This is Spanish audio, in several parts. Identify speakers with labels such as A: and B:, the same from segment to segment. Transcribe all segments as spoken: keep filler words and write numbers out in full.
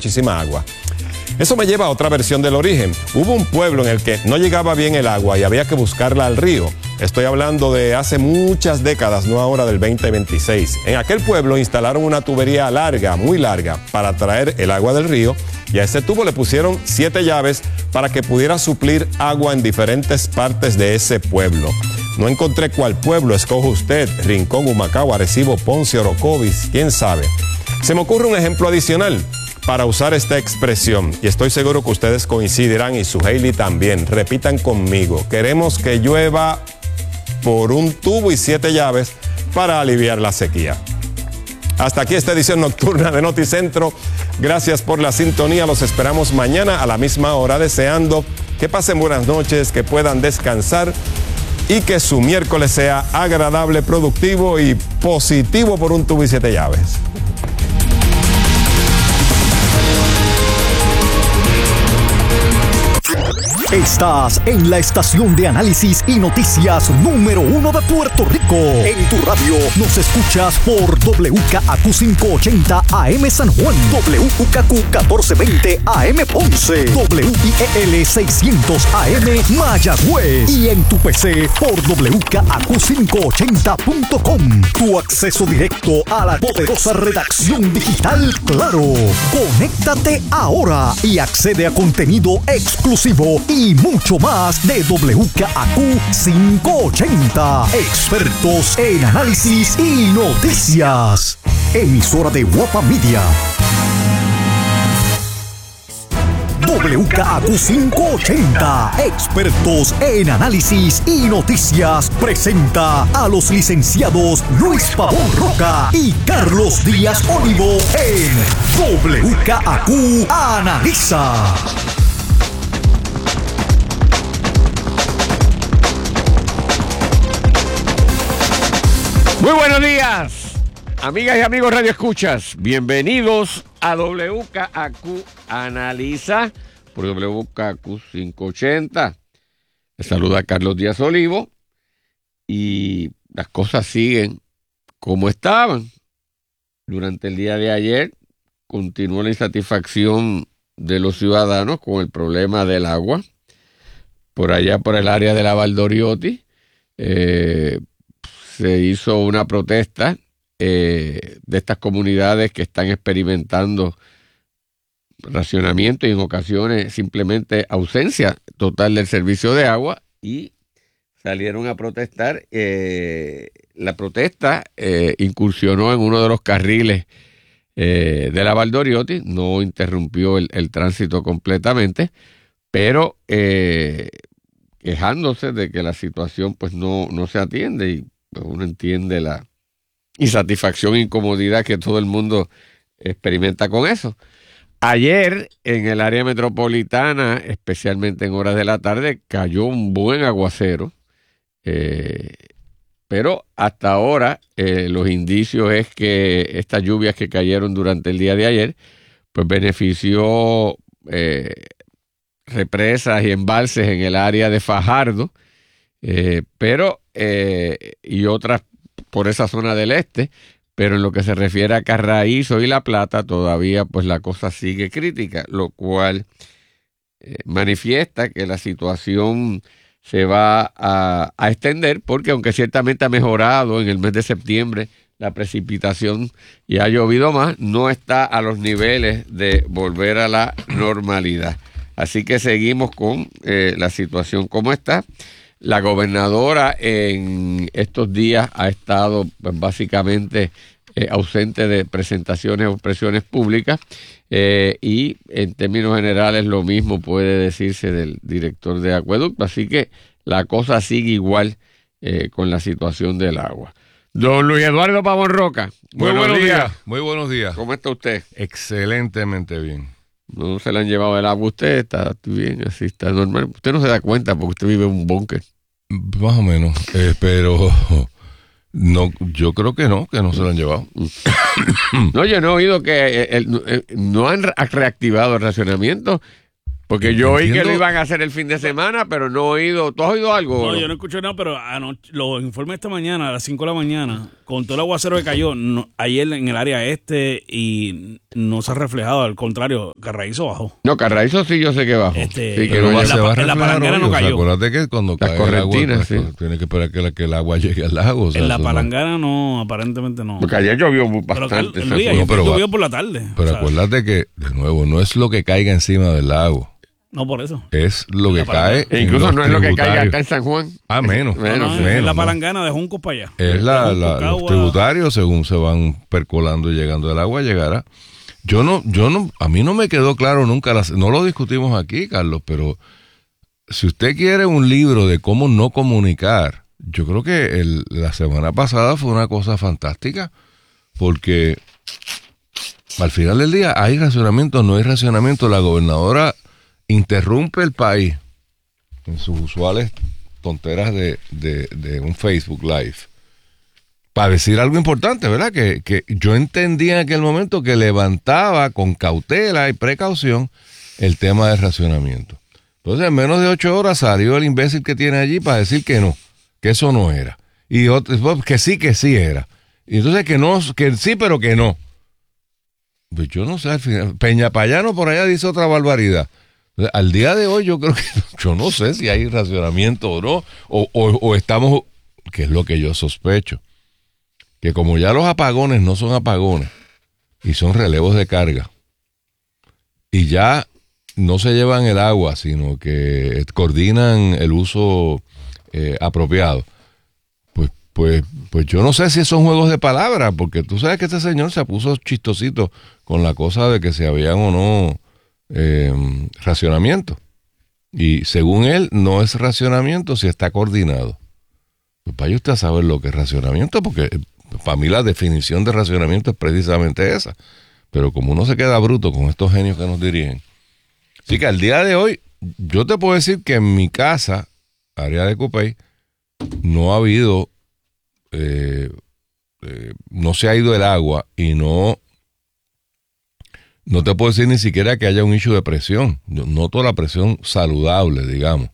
A: muchísima agua. Eso me lleva a otra versión del origen. Hubo un pueblo en el que no llegaba bien el agua y había que buscarla al río. Estoy hablando de hace muchas décadas, no ahora del veinte veintiséis. En aquel pueblo instalaron una tubería larga, muy larga, para traer el agua del río, y a ese tubo le pusieron siete llaves para que pudiera suplir agua en diferentes partes de ese pueblo. No encontré cuál pueblo escoge usted: Rincón, Humacao, Arecibo, Ponce, Orocovis, quién sabe. Se me ocurre un ejemplo adicional para usar esta expresión, y estoy seguro que ustedes coincidirán, y su Hailey también. Repitan conmigo: queremos que llueva por un tubo y siete llaves para aliviar la sequía. Hasta aquí esta edición nocturna de Noticentro. Gracias por la sintonía. Los esperamos mañana a la misma hora, deseando que pasen buenas noches, que puedan descansar y que su miércoles sea agradable, productivo y positivo por un tubo y siete llaves.
B: Estás en la estación de análisis y noticias número uno de Puerto Rico. En tu radio nos escuchas por W K A Q quinientos ochenta A M San Juan, W K Q catorce veinte A M Ponce, W I E L seiscientos A M Mayagüez y en tu P C por W K A Q quinientos ochenta punto com. Tu acceso directo a la poderosa redacción digital Claro. Conéctate ahora y accede a contenido exclusivo y mucho más de W K A Q quinientos ochenta. Expertos en análisis y noticias. Emisora de Guapa Media. W K A Q quinientos ochenta, expertos en análisis y noticias, presenta a los licenciados Luis Pavón Roca y Carlos Díaz Olivo en W K A Q Analiza.
C: Muy buenos días, amigas y amigos Radio Escuchas. Bienvenidos a W K A Q Analiza por W K A Q quinientos ochenta. Les saluda Carlos Díaz Olivo y las cosas siguen como estaban. Durante el día de ayer continuó la insatisfacción de los ciudadanos con el problema del agua. Por allá, por el área de la Valdoriotti, eh, se hizo una protesta eh, de estas comunidades que están experimentando racionamiento y en ocasiones simplemente ausencia total del servicio de agua, y salieron a protestar. Eh, la protesta eh, incursionó en uno de los carriles eh, de la Valdoriotti, no interrumpió el, el tránsito completamente, pero eh, quejándose de que la situación pues no, no se atiende, y uno entiende la insatisfacción e incomodidad que todo el mundo experimenta con eso. Ayer, en el área metropolitana, especialmente en horas de la tarde, cayó un buen aguacero, eh, pero hasta ahora eh, los indicios es que estas lluvias que cayeron durante el día de ayer, pues benefició eh, represas y embalses en el área de Fajardo, eh, pero eh, y otras por esa zona del este, pero en lo que se refiere a Carraízo y La Plata, todavía pues la cosa sigue crítica, lo cual eh, manifiesta que la situación se va a, a extender, porque aunque ciertamente ha mejorado en el mes de septiembre la precipitación y ha llovido más, no está a los niveles de volver a la normalidad. Así que seguimos con eh, la situación como está. La gobernadora en estos días ha estado pues, básicamente eh, ausente de presentaciones o expresiones públicas, eh, y en términos generales lo mismo puede decirse del director de acueducto. Así que la cosa sigue igual eh, con la situación del agua. Don Luis Eduardo Pavón Roca,
D: muy buenos, buenos días. días. Muy buenos días.
C: ¿Cómo está usted?
D: Excelentemente bien.
C: No se le han llevado el agua a usted, está bien, así está normal. Usted no se da cuenta porque usted vive en un búnker.
D: Más o menos, eh, pero no, yo creo que no, que no se lo han llevado.
C: No, yo no he oído que el, el, no han reactivado el racionamiento, porque yo oí que lo iban a hacer el fin de semana, pero no he oído. ¿Tú has oído algo?
E: No, yo no escucho nada, pero anoche, los informes esta mañana, a las cinco de la mañana, con todo el aguacero que cayó no, ayer en el área este y no se ha reflejado, al contrario, Carraízo bajó.
C: No, Carraízo sí yo sé que bajó.
E: Este,
C: sí, que
D: Pero
C: no
D: va,
C: ya-
D: se va a
E: en la
D: reflejar
E: palangana
D: hoy,
E: no
D: o sea,
E: cayó.
D: acuérdate que cuando
C: Las
D: cae el agua,
C: correntinas,
D: pues,
C: sí.
D: tiene que esperar que, la- que el agua llegue al lago. O sea,
E: En la
D: eso no-
E: palangana no, aparentemente no.
C: Porque ayer llovió muy
E: Pero
C: bastante.
E: Luis,
C: se
E: ayer
C: fue.
D: No, pero
E: llovió
D: va-
E: por la tarde.
D: Pero
E: o sea,
D: acuérdate que, de nuevo, no es lo que caiga encima del lago,
E: no por eso.
D: es lo que
E: La palangana.
D: cae.
C: E
D: en
C: incluso
D: los
C: no es lo que caiga
D: tributarios.
C: acá en San Juan.
D: Ah, menos.
C: Menos,
E: No, no,
D: menos,
E: en la
D: ¿no?
E: palangana de Juncos para allá.
D: Es la,
E: De
D: la-
E: Juncos,
D: los
E: Cagua.
D: tributarios, según se van percolando y llegando el agua, llegará. Yo no, yo no, a mí no me quedó claro nunca, las- no lo discutimos aquí, Carlos, pero si usted quiere un libro de cómo no comunicar, yo creo que el- la semana pasada fue una cosa fantástica, porque al final del día hay racionamiento, no hay racionamiento, la gobernadora interrumpe el país en sus usuales tonteras de, de, de un Facebook Live para decir algo importante, ¿verdad? Que, que yo entendía en aquel momento que levantaba con cautela y precaución el tema del racionamiento. Entonces, en menos de ocho horas salió el imbécil que tiene allí para decir que no, que eso no era. Y otro, que sí, que sí era. Y entonces que no, que sí, pero que no. Pues yo no sé, al final, Peñapayano por allá dice otra barbaridad. Entonces, al día de hoy yo creo que, yo no sé si hay racionamiento o no, o, o, o estamos, que es lo que yo sospecho, que como ya los apagones no son apagones y son relevos de carga, y ya no se llevan el agua, sino que coordinan el uso eh, apropiado, pues, pues, pues yo no sé si son juegos de palabras, porque tú sabes que este señor se puso chistosito con la cosa de que si habían o no eh, racionamiento. Y según él, no es racionamiento si está coordinado. Pues vaya usted a saber lo que es racionamiento, porque para mí la definición de racionamiento es precisamente esa. Pero como uno se queda bruto con estos genios que nos dirigen. Así que al día de hoy, yo te puedo decir que en mi casa, área de Cupey, no ha habido, eh, eh, no se ha ido el agua y no, no te puedo decir ni siquiera que haya un issue de presión. Yo noto la presión saludable, digamos.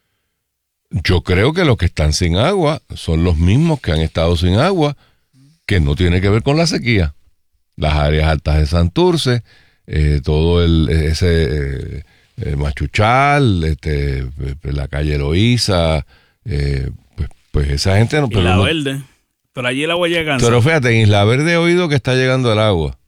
D: Yo creo que los que están sin agua son los mismos que han estado sin agua, que no tiene que ver con la sequía. Las áreas altas de Santurce, eh, todo el ese eh, el Machuchal, este, la calle Eloísa, eh, pues, pues esa gente no.
E: Y
D: Pero,
E: la
D: no,
E: verde. Pero allí el agua llega.
D: pero fíjate, en Isla Verde he oído que está llegando el agua.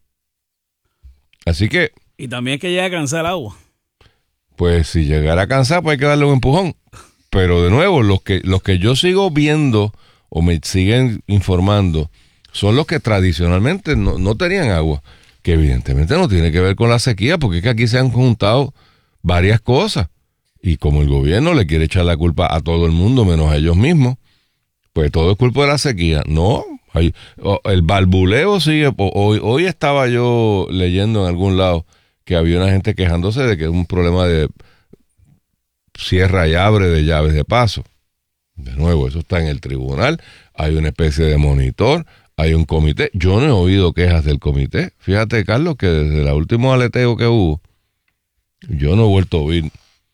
D: Así que,
E: Y también es que llega a cansar el agua.
D: pues si llegara a cansar, pues hay que darle un empujón. Pero de nuevo, los que, los que yo sigo viendo o me siguen informando son los que tradicionalmente no, no tenían agua, que evidentemente no tiene que ver con la sequía, porque es que aquí se han juntado varias cosas. Y como el gobierno le quiere echar la culpa a todo el mundo, menos a ellos mismos, pues todo es culpa de la sequía. No, hay, el balbuleo sigue. Hoy, hoy estaba yo leyendo en algún lado que había una gente quejándose de que es un problema de cierra y abre de llaves de paso. De nuevo, eso está en el tribunal, hay una especie de monitor, hay un comité. Yo no he oído quejas del comité. Fíjate, Carlos, que desde el último aleteo que hubo, yo no he vuelto a oír.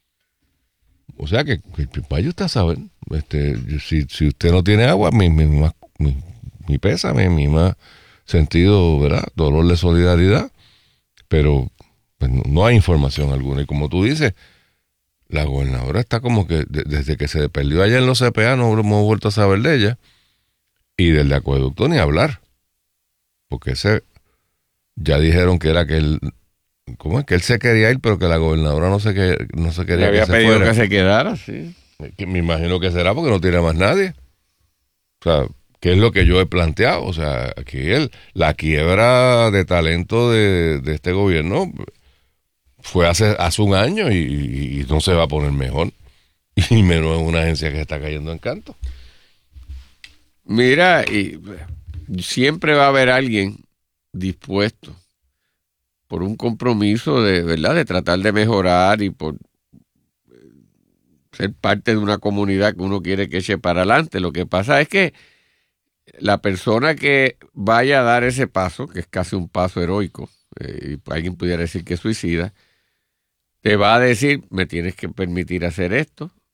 D: O sea que, que vaya usted a saber, este, si, si usted no tiene agua, mi, mi, mi, mi, mi pésame, mi más sentido, ¿verdad? Dolor de solidaridad, pero pues, no, no hay información alguna. Y como tú dices, la gobernadora está como que de, desde que se perdió allá en los C P A no hemos vuelto a saber de ella, y del acueducto ni hablar, porque ese ya dijeron que era que él, ¿cómo es? Que él se quería ir, pero que la gobernadora no se, que, no se quería
C: Le había
D: que se
C: pedido
D: fuera.
C: que se quedara, sí.
D: Que me imagino que será porque no tiene más nadie. O sea, ¿qué es lo que yo he planteado? O sea, aquí el, la quiebra de talento de, de este gobierno fue hace, hace un año y, y no se va a poner mejor. Y menos en una agencia que está cayendo en canto.
C: Mira, y siempre va a haber alguien dispuesto por un compromiso de, ¿verdad?, de tratar de mejorar y por ser parte de una comunidad que uno quiere que eche para adelante. Lo que pasa es que la persona que vaya a dar ese paso, que es casi un paso heroico, eh, y alguien pudiera decir que es suicida, te va a decir, me tienes que permitir hacer esto,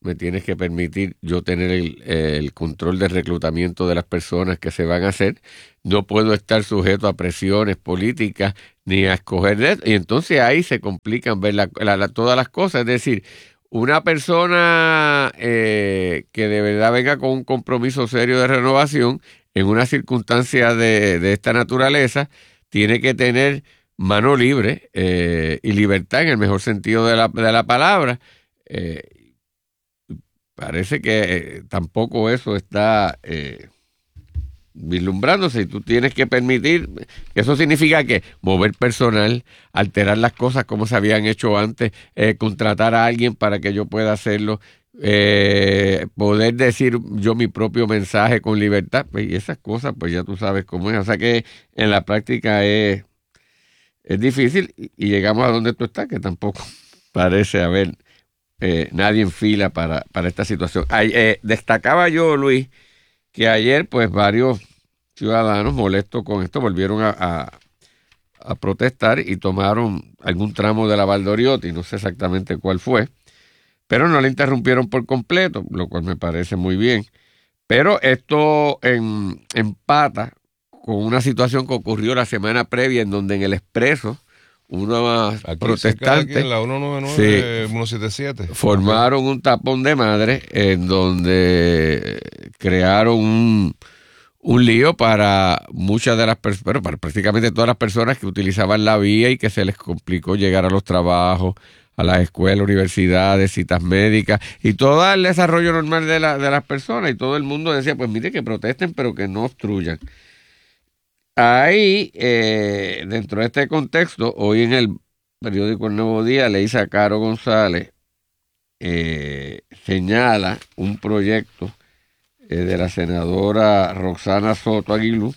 C: me tienes que permitir yo tener el, el control del reclutamiento de las personas que se van a hacer. No puedo estar sujeto a presiones políticas ni a escoger de, y entonces ahí se complican ver la, la, la, todas las cosas. Es decir, una persona eh, que de verdad venga con un compromiso serio de renovación en una circunstancia de, de esta naturaleza tiene que tener mano libre eh, y libertad en el mejor sentido de la, de la palabra. Eh, parece que eh, tampoco eso está eh, vislumbrándose, y tú tienes que permitir, eso significa que mover personal, alterar las cosas como se habían hecho antes, eh, contratar a alguien para que yo pueda hacerlo, eh, poder decir yo mi propio mensaje con libertad, pues, y esas cosas pues ya tú sabes cómo es, o sea que en la práctica es, es difícil, y, y llegamos a donde tú estás, que tampoco parece haber eh, nadie en fila para, para esta situación. Ay, eh, destacaba yo, Luis, que ayer pues varios ciudadanos molestos con esto volvieron a, a, a protestar y tomaron algún tramo de la Valdoriotti, no sé exactamente cuál fue, pero no la interrumpieron por completo, lo cual me parece muy bien. Pero esto en, empata con una situación que ocurrió la semana previa, en donde en el Expreso unos protestantes
D: en la ciento noventa y nueve,
C: sí,
D: ciento setenta y siete
C: formaron un tapón de madre en donde crearon un, un lío para muchas de las personas, pero para prácticamente todas las personas que utilizaban la vía y que se les complicó llegar a los trabajos, a las escuelas, universidades, citas médicas y todo el desarrollo normal de, la, de las personas, y todo el mundo decía, pues mire, que protesten pero que no obstruyan. Ahí, eh, dentro de este contexto, hoy en el periódico El Nuevo Día, Leisa Caro González eh, señala un proyecto eh, de la senadora Roxana Soto Aguilú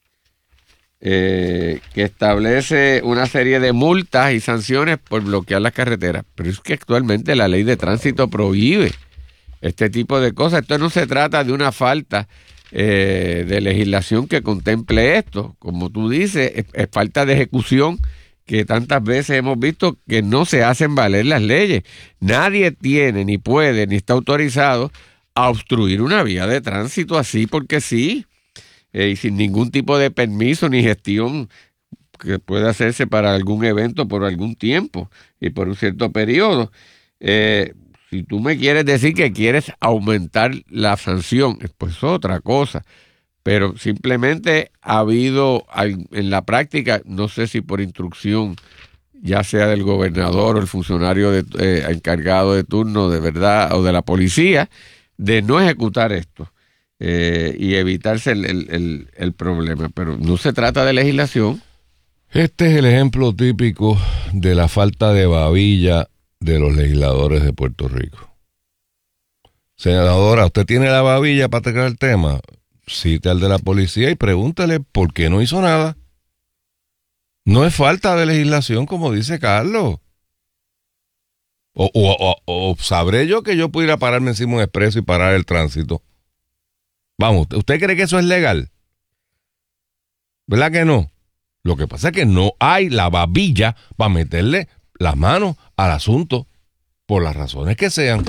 C: eh, que establece una serie de multas y sanciones por bloquear las carreteras. Pero es que actualmente la ley de tránsito prohíbe este tipo de cosas. Esto no se trata de una falta Eh, de legislación que contemple esto, como tú dices, es, es falta de ejecución, que tantas veces hemos visto que no se hacen valer las leyes. Nadie tiene, ni puede, ni está autorizado a obstruir una vía de tránsito así porque sí, eh, y sin ningún tipo de permiso ni gestión que pueda hacerse para algún evento por algún tiempo y por un cierto periodo. Eh, Si tú me quieres decir que quieres aumentar la sanción, pues otra cosa. Pero simplemente ha habido en la práctica, no sé si por instrucción, ya sea del gobernador o el funcionario de, eh, encargado de turno de verdad o de la policía, de no ejecutar esto eh, y evitarse el, el, el, el problema. Pero no se trata de legislación.
D: Este es el ejemplo típico de la falta de babilla de los legisladores de Puerto Rico. Senadora, ¿usted tiene la babilla para tocar el tema? Cite al de la policía y pregúntale por qué no hizo nada. No es falta de legislación, como dice Carlos. O, o, o, o sabré yo que yo pudiera pararme encima de un expreso y parar el tránsito. Vamos, ¿usted cree que eso es legal? ¿Verdad que no? Lo que pasa es que no hay la babilla para meterle las manos al asunto, por las razones que sean.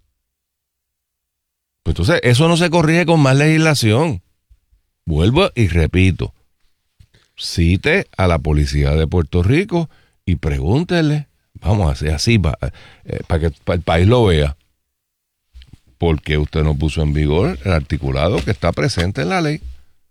D: Pues entonces, eso no se corrige con más legislación. Vuelvo y repito. Cite a la policía de Puerto Rico y pregúntele, vamos a hacer así, para eh, pa que pa el país lo vea, ¿por qué usted no puso en vigor el articulado que está presente en la ley?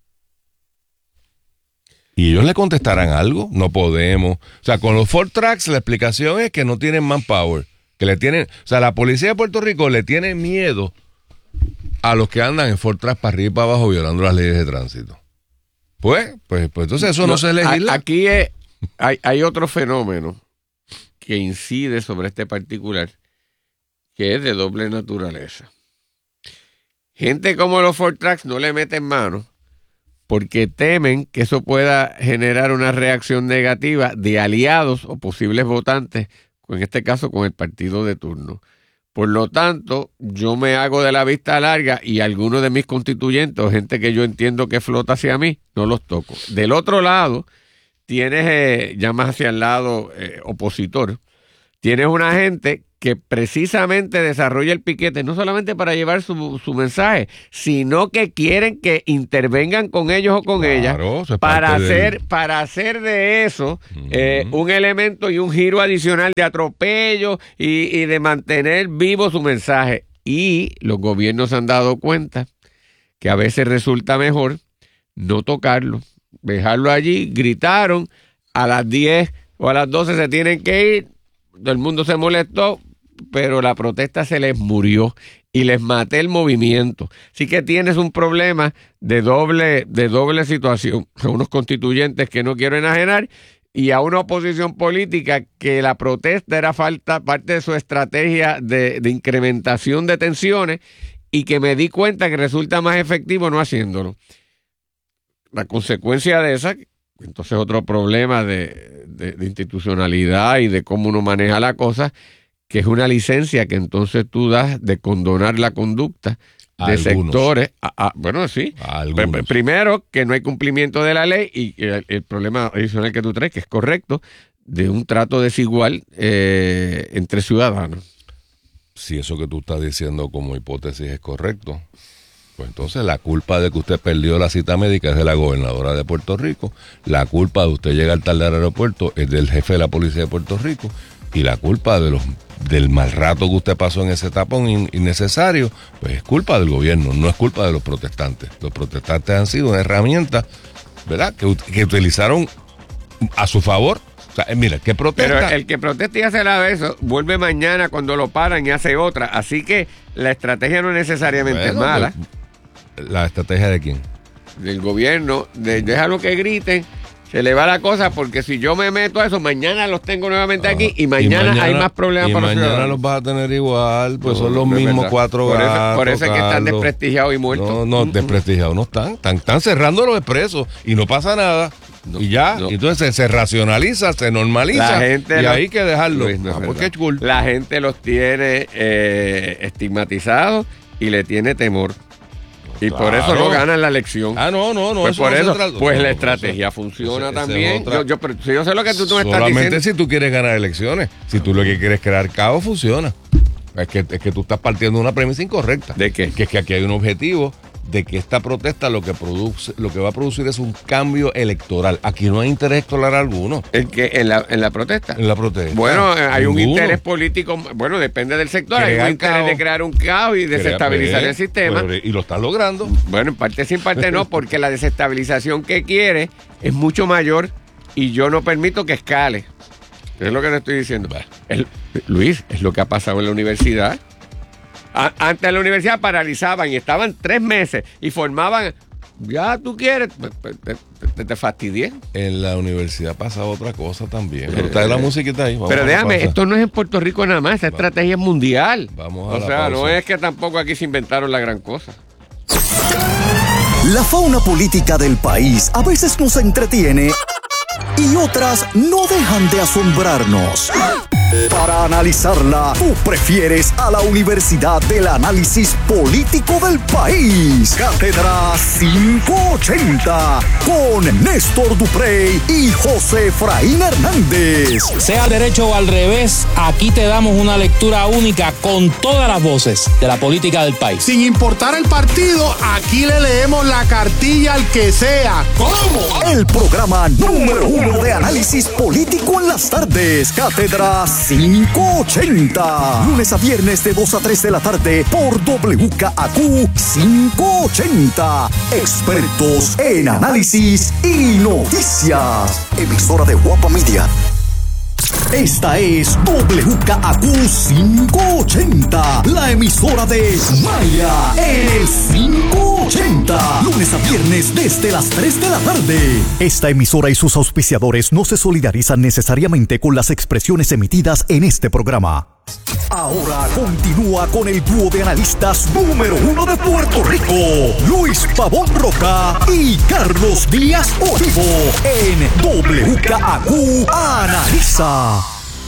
D: Y ellos le contestarán algo, no podemos. O sea, con los Ford Trucks la explicación es que no tienen manpower, que le tienen, o sea, la policía de Puerto Rico le tiene miedo a los que andan en Ford Trucks para arriba y para abajo violando las leyes de tránsito. Pues, pues, pues entonces eso no, no se legisla.
C: Aquí es, hay, hay otro fenómeno que incide sobre este particular, que es de doble naturaleza. Gente como los Ford Trucks no le meten mano porque temen que eso pueda generar una reacción negativa de aliados o posibles votantes, en este caso con el partido de turno. Por lo tanto, yo me hago de la vista larga y algunos de mis constituyentes, o gente que yo entiendo que flota hacia mí, no los toco. Del otro lado, tienes, eh, ya más hacia el lado eh, opositor, tienes una gente que precisamente desarrolla el piquete, no solamente para llevar su, su mensaje, sino que quieren que intervengan con ellos o con
D: Claro,
C: ellas
D: eso es
C: para
D: parte
C: hacer,
D: del-
C: para hacer de eso
D: Ujú.
C: eh, un elemento y un giro adicional de atropello y, y de mantener vivo su mensaje. Y los gobiernos se han dado cuenta que a veces resulta mejor no tocarlo, dejarlo allí. Gritaron, a las diez o a las doce se tienen que ir, todo el mundo se molestó, pero la protesta se les murió y les maté el movimiento. Así que tienes un problema de doble, de doble situación. Son unos constituyentes que no quiero enajenar y a una oposición política que la protesta era falta, parte de su estrategia de, de incrementación de tensiones y que me di cuenta que resulta más efectivo no haciéndolo. La consecuencia de esa, entonces otro problema de, de, de institucionalidad y de cómo uno maneja la cosa, que es una licencia que entonces tú das de condonar la conducta de
D: Algunos.
C: sectores. A, a, bueno, sí.
D: Algunos.
C: P- Primero, que no hay cumplimiento de la ley y el, el problema adicional que tú traes, que es correcto, de un trato desigual eh, entre ciudadanos.
D: Si eso que tú estás diciendo como hipótesis es correcto, pues entonces la culpa de que usted perdió la cita médica es de la gobernadora de Puerto Rico, la culpa de usted llegar tarde al aeropuerto es del jefe de la policía de Puerto Rico y la culpa de los del mal rato que usted pasó en ese tapón in- innecesario, pues es culpa del gobierno, no es culpa de los protestantes. Los protestantes han sido una herramienta, ¿verdad?, que, ut- que utilizaron a su favor. O sea, eh, mira, ¿qué protesta?
C: Pero el que protesta y hace la eso, vuelve mañana cuando lo paran y hace otra. Así que la estrategia no necesariamente
D: Bueno,
C: es mala.
D: pues, ¿la estrategia de quién?
C: Del gobierno, de déjalo que griten, se le va la cosa, porque si yo me meto a eso, mañana los tengo nuevamente aquí y mañana, hay más problemas
D: y
C: para los
D: mañana
C: ciudadanos.
D: los vas a tener igual, pues
C: No,
D: son los
C: no es
D: mismos
C: verdad.
D: cuatro
C: Por eso-
D: gatos.
C: por eso es que están
D: Carlos.
C: desprestigiados y muertos.
D: No, no,
C: Mm, mm.
D: desprestigiados no están. Están, están cerrando los expresos y no pasa nada.
C: No,
D: y ya,
C: no.
D: entonces se, se racionaliza, se normaliza
C: La gente
D: y
C: los-
D: hay que dejarlo.
C: Luis, no es
D: Ah, porque
C: verdad.
D: es cool.
C: La gente los tiene eh, estigmatizados y le tiene temor. Y por eso
D: Claro.
C: no ganan la elección.
D: Ah, no, no, no.
C: Pues
D: eso
C: por
D: no se
C: eso,
D: trata-
C: pues
D: no,
C: la
D: no,
C: estrategia
D: eso-
C: funciona
D: ese- ese es
C: también.
D: otra-
C: Yo, yo, pero si yo sé lo que tú, tú me estás
D: Solamente
C: diciendo.
D: si tú quieres ganar elecciones. Si tú lo que quieres es crear caos, funciona. Es que, es que tú estás partiendo de una premisa incorrecta.
C: ¿De qué?
D: Que es que aquí hay un objetivo de que esta protesta lo que produce, lo que va a producir es un cambio electoral. Aquí no hay interés electoral alguno
C: El que en la, en la protesta.
D: en la protesta.
C: Bueno, eh, hay un
D: Ninguno.
C: interés político, bueno, depende del sector, hay
D: Crear
C: un interés
D: caos.
C: de crear un caos y
D: Crea-
C: desestabilizar
D: pues,
C: el sistema.
D: pues, y lo están logrando.
C: Bueno, en parte sí, en parte no, porque la desestabilización que quiere es mucho mayor y yo no permito que escale. Es lo que te estoy diciendo. Es- Luis, es lo que ha pasado en la universidad. A- antes en la universidad paralizaban y estaban tres meses y formaban, ya tú quieres, te, te- te- te fastidié.
D: En la universidad pasa otra cosa también. Pero trae la musiquita ahí. vamos
C: Pero
D: a la
C: déjame,
D: pausa.
C: esto no es en Puerto Rico nada más, esa estrategia es mundial.
D: Vamos a
C: o
D: la
C: sea, no
D: pausa.
C: es que tampoco aquí se inventaron la gran cosa.
B: La fauna política del país a veces nos entretiene y otras no dejan de asombrarnos. Para analizarla, tú prefieres a la Universidad del Análisis Político del País. Cátedra quinientos ochenta con Néstor Duprey y José Efraín Hernández.
F: Sea derecho o al revés, aquí te damos una lectura única con todas las voces de la política del país.
G: Sin importar el partido, aquí le leemos la cartilla al que sea. ¿Cómo?
B: El programa número uno de análisis político en las tardes. Cátedra quinientos ochenta. Lunes a viernes de dos a tres de la tarde por W K A Q quinientos ochenta. Expertos en análisis y noticias. Emisora de Guapa Media. Esta es W K A Q quinientos ochenta, la emisora de Maya en el quinientos ochenta. Lunes a viernes desde las tres de la tarde. Esta emisora y sus auspiciadores no se solidarizan necesariamente con las expresiones emitidas en este programa. Ahora continúa con el dúo de analistas número uno de Puerto Rico, Luis Pavón Roca y Carlos Díaz Olivo, en W K A Q Analiza.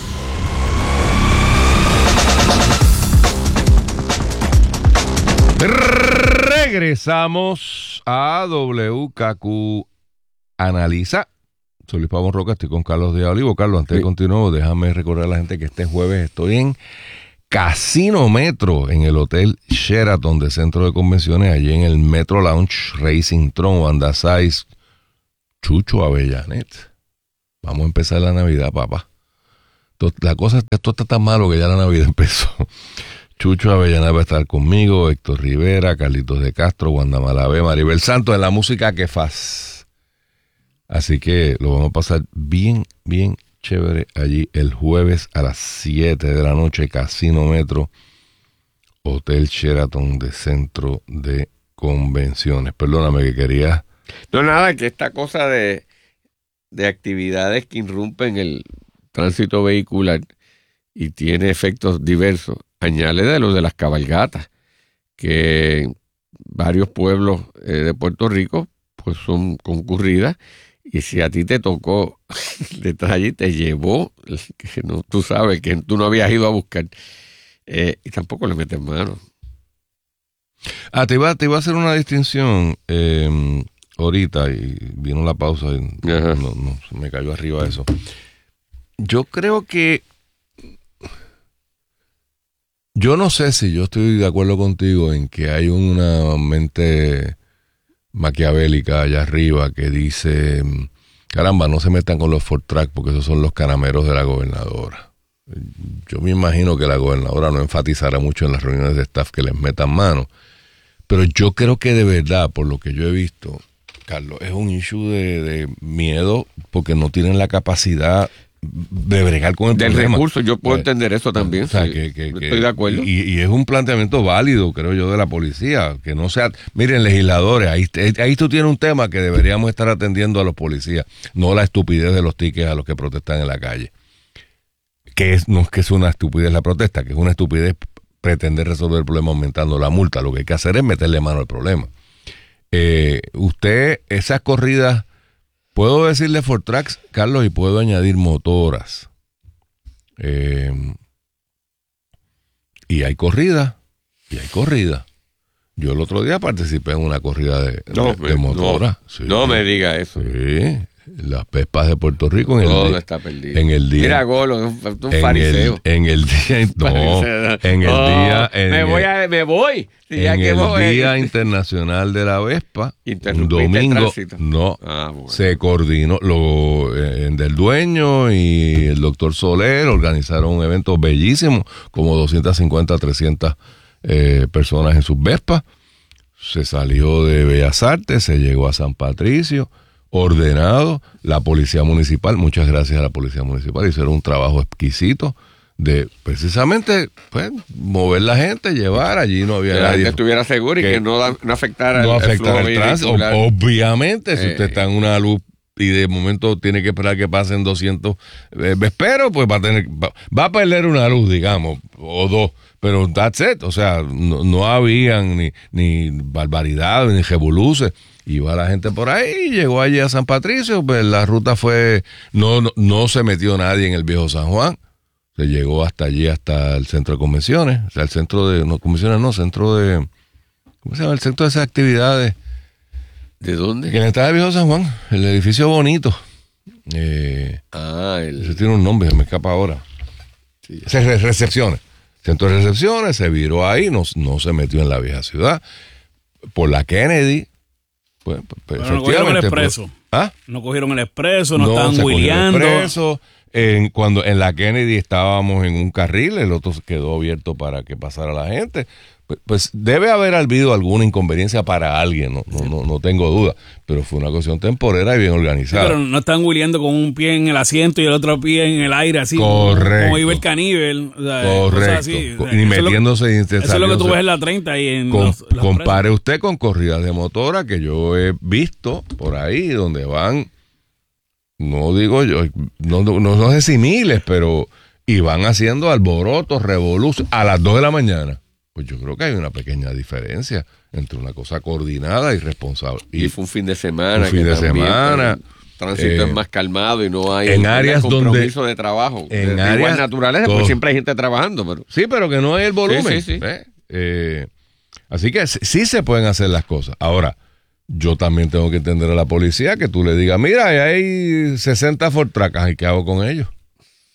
D: Regresamos a W K Q Analiza. Soy Luis Pavón Roca, estoy con Carlos Díaz Olivo. Carlos, antes
C: Sí.
D: de continuar, déjame recordar a la gente que este jueves estoy en Casino Metro en el Hotel Sheraton de Centro de Convenciones, allí en el Metro Lounge, Racing Tron, Wanda Size, Chucho Avellanet. Vamos a empezar la Navidad, papá. La cosa es que esto está tan malo que ya la Navidad empezó. Chucho Avellanet va a estar conmigo, Héctor Rivera, Carlitos de Castro, Wanda Malavé, Maribel Santos, en la música que faz. Así que lo vamos a pasar bien, bien chévere allí el jueves a las siete de la noche, Casino Metro, Hotel Sheraton de Centro de Convenciones. Perdóname que quería...
C: No, nada, que esta cosa de, de actividades que irrumpen el tránsito vehicular y tiene efectos diversos. Añade de lo de las cabalgatas, que varios pueblos eh, de Puerto Rico pues son concurridas, y si a ti te tocó detrás y te llevó, que no, tú sabes que tú no habías ido a buscar, eh, y tampoco le metes mano.
D: Ah, te iba, te iba a hacer una distinción eh, ahorita, y vino la pausa y no, no, se me cayó arriba eso. Yo creo que Yo no sé si yo estoy de acuerdo contigo en que hay una mente maquiavélica allá arriba que dice, caramba, no se metan con los Ford Track porque esos son los carameros de la gobernadora. Yo me imagino que la gobernadora no enfatizará mucho en las reuniones de staff que les metan mano, pero yo creo que de verdad, por lo que yo he visto, Carlos, es un issue de, de miedo porque no tienen la capacidad de bregar con el
C: del
D: problema.
C: recurso. Yo puedo eh, entender eso también.
D: O sea,
C: sí,
D: que, que,
C: estoy
D: que,
C: de acuerdo.
D: Y, y es un planteamiento válido, creo yo, de la policía. Que no sea. Miren, legisladores, ahí, ahí tú tienes un tema que deberíamos estar atendiendo a los policías, no la estupidez de los tickets a los que protestan en la calle. Que es, no es que es una estupidez la protesta, que es una estupidez pretender resolver el problema aumentando la multa. Lo que hay que hacer es meterle mano al problema. Eh, usted, esas corridas. Puedo decirle Ford Tracks, Carlos, y puedo añadir motoras. Eh, y hay corrida, y hay corrida. Yo el otro día participé en una corrida de,
C: no,
D: de, de motoras.
C: No,
D: sí,
C: no me diga eso.
D: Sí, las Vespas de Puerto Rico en el
C: Todo
D: día,
C: está perdido.
D: En el día.
C: Mira, Golo, un, un
D: en
C: fariseo.
D: El, en el día, no, en el
C: oh,
D: día. En
C: me
D: el,
C: voy, a, me voy.
D: Si en el voy. Día Internacional de la Vespa, un domingo, no, ah, bueno. Se coordinó, lo eh, del dueño y el doctor Soler organizaron un evento bellísimo, como doscientas cincuenta, trescientas eh, personas en sus Vespas. Se salió de Bellas Artes, se llegó a San Patricio, ordenado, la policía municipal, muchas gracias a la policía municipal, hicieron un trabajo exquisito de precisamente pues mover la gente, llevar, allí no había
C: que
D: nadie.
C: Que estuviera seguro y que, que no, no afectara
D: no
C: el,
D: afectara el, el tránsito. Obviamente, eh, si usted está en una luz y de momento tiene que esperar que pasen doscientos eh, vesperos, pues va a tener va, va a perder una luz, digamos, o dos, pero that's it, o sea, no, no habían ni, ni barbaridades, ni revoluces. Iba la gente por ahí, llegó allí a San Patricio, pues la ruta fue, no, no, no se metió nadie en el viejo San Juan, se llegó hasta allí, hasta el centro de convenciones, o sea, el centro de, no, convenciones no, centro de, ¿cómo se llama? El centro de esas actividades.
C: ¿De dónde?
D: Que está el viejo San Juan, el edificio bonito. Eh,
C: ah, el...
D: Ese tiene un nombre, se me escapa ahora. Sí. Se, recepciones, centro de recepciones, se viró ahí, no, no se metió en la vieja ciudad, por la Kennedy. Pues, pues,
E: no cogieron el expreso.
D: Pues, ¿ah?
E: No cogieron el expreso, no,
D: no
E: estaban huileando.
D: En, cuando en la Kennedy estábamos en un carril, el otro quedó abierto para que pasara la gente. Pues, pues debe haber habido alguna inconveniencia para alguien, no, no, no, no tengo duda, pero fue una cuestión temporera y bien organizada.
E: Sí, pero no están huileando con un pie en el asiento y el otro pie en el aire, así.
D: Correcto.
E: Como iba el caníbal. O sea,
D: correcto.
E: Así.
D: O sea, ni metiéndose.
E: Eso, lo, eso es lo que tú ves en la treinta y en
D: con,
E: los,
D: compare presas. Usted con corridas de motora que yo he visto por ahí, donde van, no digo yo, no, no, no sé si miles, pero y van haciendo alborotos, revoluciones a las dos de la mañana. Pues yo creo que hay una pequeña diferencia entre una cosa coordinada y responsable.
C: Y, y fue un fin de semana.
D: Un fin de semana.
C: El tránsito eh, es más calmado y no hay
D: en áreas
C: compromiso
D: donde,
C: de trabajo.
D: En
C: de,
D: áreas
C: igual naturales, porque siempre hay gente trabajando. Pero...
D: Sí, pero que no hay el volumen.
C: Sí, sí, sí.
D: ¿eh? Eh, así que sí se pueden hacer las cosas. Ahora, yo también tengo que entender a la policía que tú le digas, mira, hay sesenta Ford Tracas, ¿y qué hago con ellos?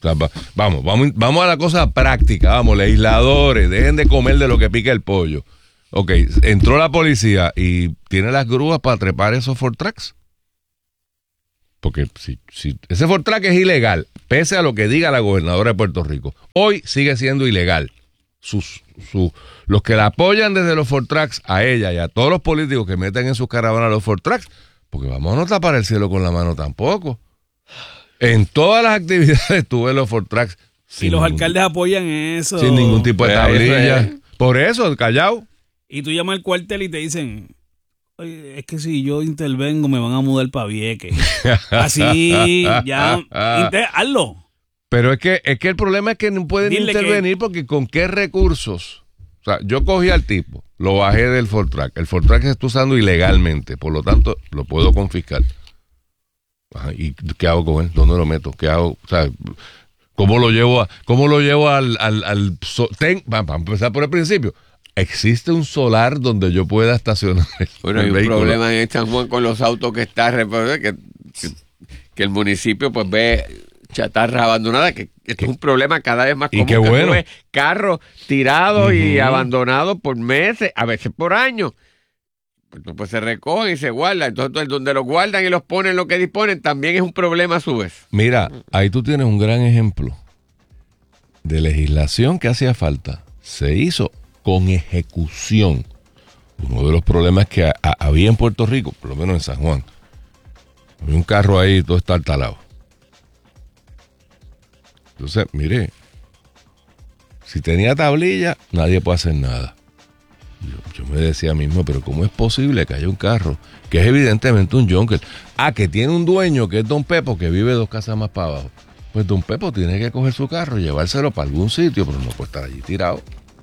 D: sea, va- vamos, vamos, vamos a la cosa práctica, vamos, legisladores, dejen de comer de lo que pica el pollo. Ok, entró la policía y tiene las grúas para trepar esos Ford Trucks. Porque si, si ese Ford Truck es ilegal, pese a lo que diga la gobernadora de Puerto Rico, hoy sigue siendo ilegal. Sus, su, los que la apoyan desde los Ford Trucks, a ella y a todos los políticos que meten en sus caravanas los Ford Trucks, porque vamos a no tapar el cielo con la mano tampoco. En todas las actividades tuve los Ford Trucks.
E: Y los alcaldes apoyan eso.
D: Sin ningún tipo de
C: Pues eso
D: tablilla.
C: es.
D: Por eso, callado.
E: Y tú llamas al cuartel y te dicen, "Oye, es que si yo intervengo me van a mudar para Vieques". Así, ya, inte- hazlo.
D: Pero es que, es que el problema es que no pueden
E: Dile
D: intervenir
E: que-
D: porque con qué recursos. O sea, yo cogí al tipo, lo bajé del Ford Truck. El Ford Truck se está usando ilegalmente, por lo tanto, lo puedo confiscar. Ajá, ¿y qué hago con él? ¿Dónde lo meto? ¿Qué hago? O sea, ¿cómo lo llevo a, cómo lo llevo al, al, al so- ten- vamos a empezar por el principio. ¿Existe un solar donde yo pueda estacionar el,
C: Bueno,
D: el
C: hay un
D: vehículo?
C: problema en San Juan con los autos que está reparado, que, que, que el municipio pues ve chatarra abandonada, que, que esto es un problema cada vez más
D: Y
C: común.
D: qué
C: que tú
D: bueno.
C: ves carros tirados y
D: Ujú.
C: abandonados por meses, a veces por años. Pues, pues se recogen y se guardan. Entonces, donde los guardan y los ponen lo que disponen, también es un problema a su vez.
D: Mira, ahí tú tienes un gran ejemplo de legislación que hacía falta. Se hizo con ejecución. Uno de los problemas que a- a- había en Puerto Rico, por lo menos en San Juan, había un carro ahí todo estartalado. Entonces, mire, si tenía tablilla, nadie puede hacer nada. Yo, yo me decía mismo, pero ¿cómo es posible que haya un carro que es evidentemente un junker? Ah, que tiene un dueño que es Don Pepo, que vive dos casas más para abajo. Pues Don Pepo tiene que coger su carro y llevárselo para algún sitio, pero no puede estar allí tirado.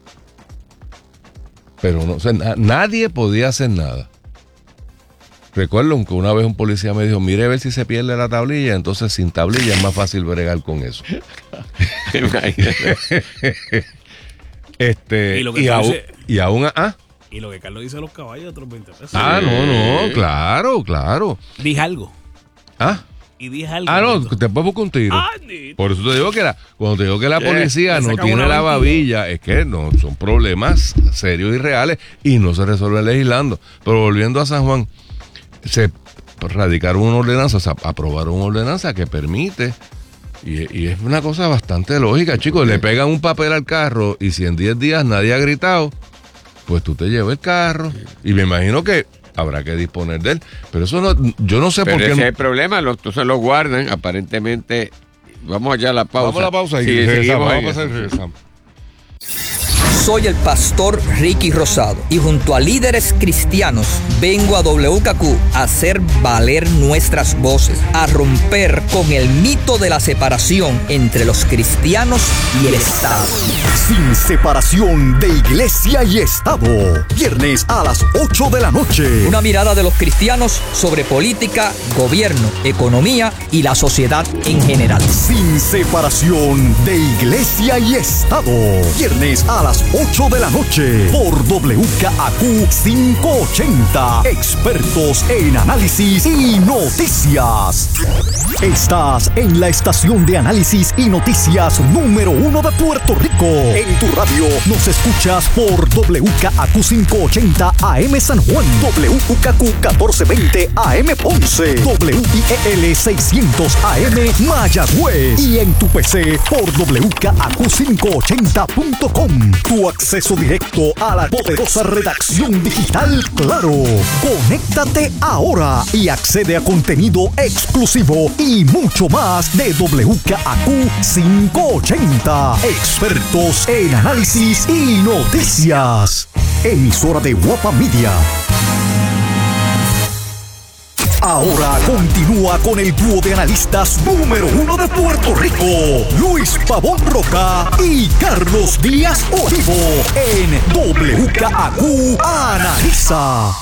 D: Pero no, o sea, na- nadie podía hacer nada. Recuerdo que una vez un policía me dijo, mire a ver si se pierde la tablilla, entonces sin tablilla es más fácil bregar con eso. este,
E: Y lo que
D: y,
E: tú
D: aún,
E: dices-
D: y aún, ah,
E: Y lo que Carlos dice de los caballos, otros veinte pesos.
D: ah, no, no, claro, claro.
E: Dije algo.
D: Ah,
E: Y dije algo.
D: ah, no,
E: Nito.
D: te puedo buscar un tiro.
E: Ah, Nito.
D: Por eso te digo que la, cuando te digo que la
C: ¿Qué?
D: policía
E: Le
D: no
E: sacan
D: tiene
E: una
D: la
E: veintidós.
D: babilla, es que no, son problemas serios y reales y no se resuelven legislando. Pero volviendo a San Juan, se radicaron una ordenanza, o sea, aprobaron una ordenanza que permite, y, y es una cosa bastante lógica, chicos, le pegan un papel al carro y si en diez días nadie ha gritado, pues tú te llevas el carro y me imagino que habrá que disponer de él. Pero eso no, yo no sé
C: Pero
D: por
C: ese
D: qué.
C: es el problema, los, entonces los guardan, aparentemente. Vamos allá a la pausa.
D: Vamos a la pausa y
C: Sí,
D: regresamos.
C: seguimos
D: Vamos
C: en
D: a pasar y
C: eso.
D: regresamos.
H: Soy el pastor Ricky Rosado y junto a líderes cristianos vengo a W K Q a hacer valer nuestras voces, a romper con el mito de la separación entre los cristianos y el Estado.
B: Sin separación de iglesia y Estado. Viernes a las ocho de la noche.
H: Una mirada de los cristianos sobre política, gobierno, economía y la sociedad en general.
B: Sin separación de iglesia y Estado. Viernes a las ocho de la noche por W K A Q quinientos ochenta. Expertos en análisis y noticias. Estás en la estación de análisis y noticias número uno de Puerto Rico. En tu radio nos escuchas por W K A Q quinientos ochenta A M San Juan, W K Q catorce veinte A M Ponce, W I E L seiscientos A M Mayagüez y en tu P C por W K A Q quinientos ochenta punto com. Tu acceso directo a la poderosa redacción digital Claro. Conéctate ahora y accede a contenido exclusivo y mucho más de W K A Q quinientos ochenta. Expertos en análisis y noticias. Emisora de Guapa Media. Ahora continúa con el dúo de analistas número uno de Puerto Rico, Luis Pavón Roca y Carlos Díaz Olivo, en W K A Q Analiza.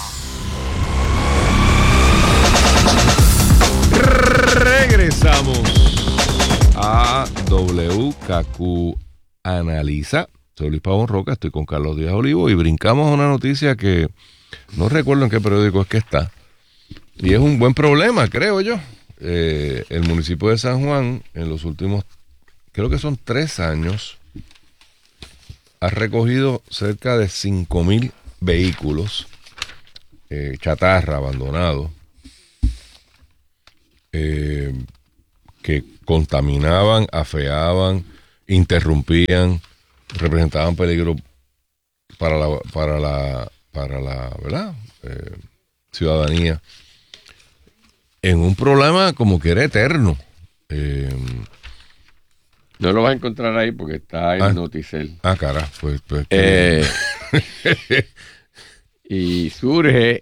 D: Regresamos a W K Q Analiza. Soy Luis Pavón Roca, estoy con Carlos Díaz Olivo y brincamos a una noticia que no recuerdo en qué periódico es que está. Y es un buen problema, creo yo. Eh, el municipio de San Juan, en los últimos, creo que son tres años, ha recogido cerca de cinco mil vehículos, eh, chatarra, abandonado, eh, que contaminaban, afeaban, interrumpían, representaban peligro para la, para la, para la, ¿verdad? Eh, ciudadanía, en un problema como que era eterno. Eh,
C: no lo vas a encontrar ahí porque está en
D: ah,
C: Noticel.
D: Ah, cara, pues, pues
C: eh, y surge,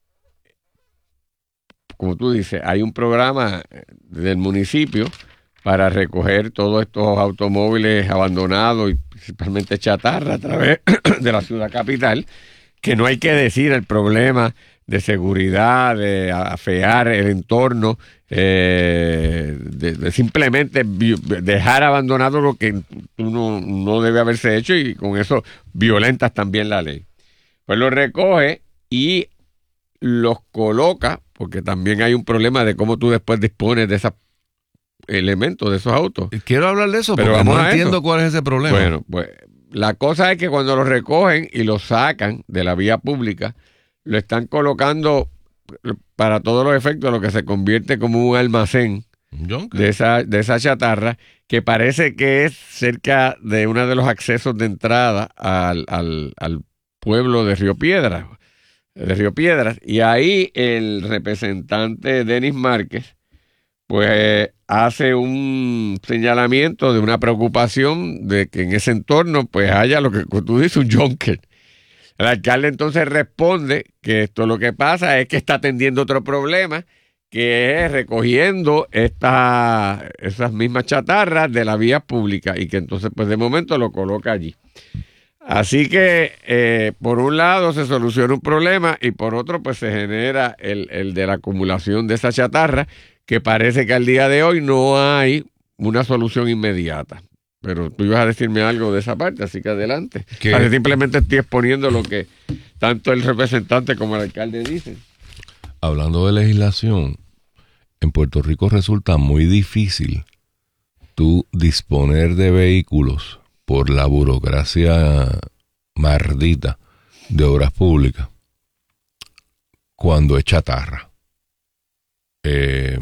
C: como tú dices, hay un programa del municipio para recoger todos estos automóviles abandonados y principalmente chatarra a través de la ciudad capital, que no hay que decir el problema de seguridad, de afear el entorno, eh, de, de simplemente vi- dejar abandonado lo que no, no debe haberse hecho, y con eso violentas también la ley. Pues lo recoge y los coloca, porque también hay un problema de cómo tú después dispones de esos elementos, de esos autos.
D: quiero hablar de eso,
C: Pero
D: porque
C: vamos
D: no
C: a
D: entiendo
C: eso.
D: cuál es ese problema.
C: Bueno, pues la cosa es que cuando los recogen y los sacan de la vía pública, lo están colocando para todos los efectos, lo que se convierte como un almacén de esa, de esa chatarra, que parece que es cerca de uno de los accesos de entrada al, al, al pueblo de Río Piedras, de Río Piedras, y ahí el representante Denis Márquez pues hace un señalamiento de una preocupación de que en ese entorno pues haya lo que tú dices, un junker. El alcalde entonces responde que esto lo que pasa es que está atendiendo otro problema, que es recogiendo esta, esas mismas chatarras de la vía pública, y que entonces pues de momento lo coloca allí. Así que eh, por un lado se soluciona un problema y por otro pues se genera el, el de la acumulación de esa chatarra, que parece que al día de hoy no hay una solución inmediata. Pero tú ibas a decirme algo de esa parte, así que adelante.
D: ¿Qué?
C: Así simplemente estoy exponiendo lo que tanto el representante como el alcalde dicen.
D: Hablando de legislación, en Puerto Rico resulta muy difícil tú disponer de vehículos por la burocracia mardita de obras públicas cuando es chatarra. Eh,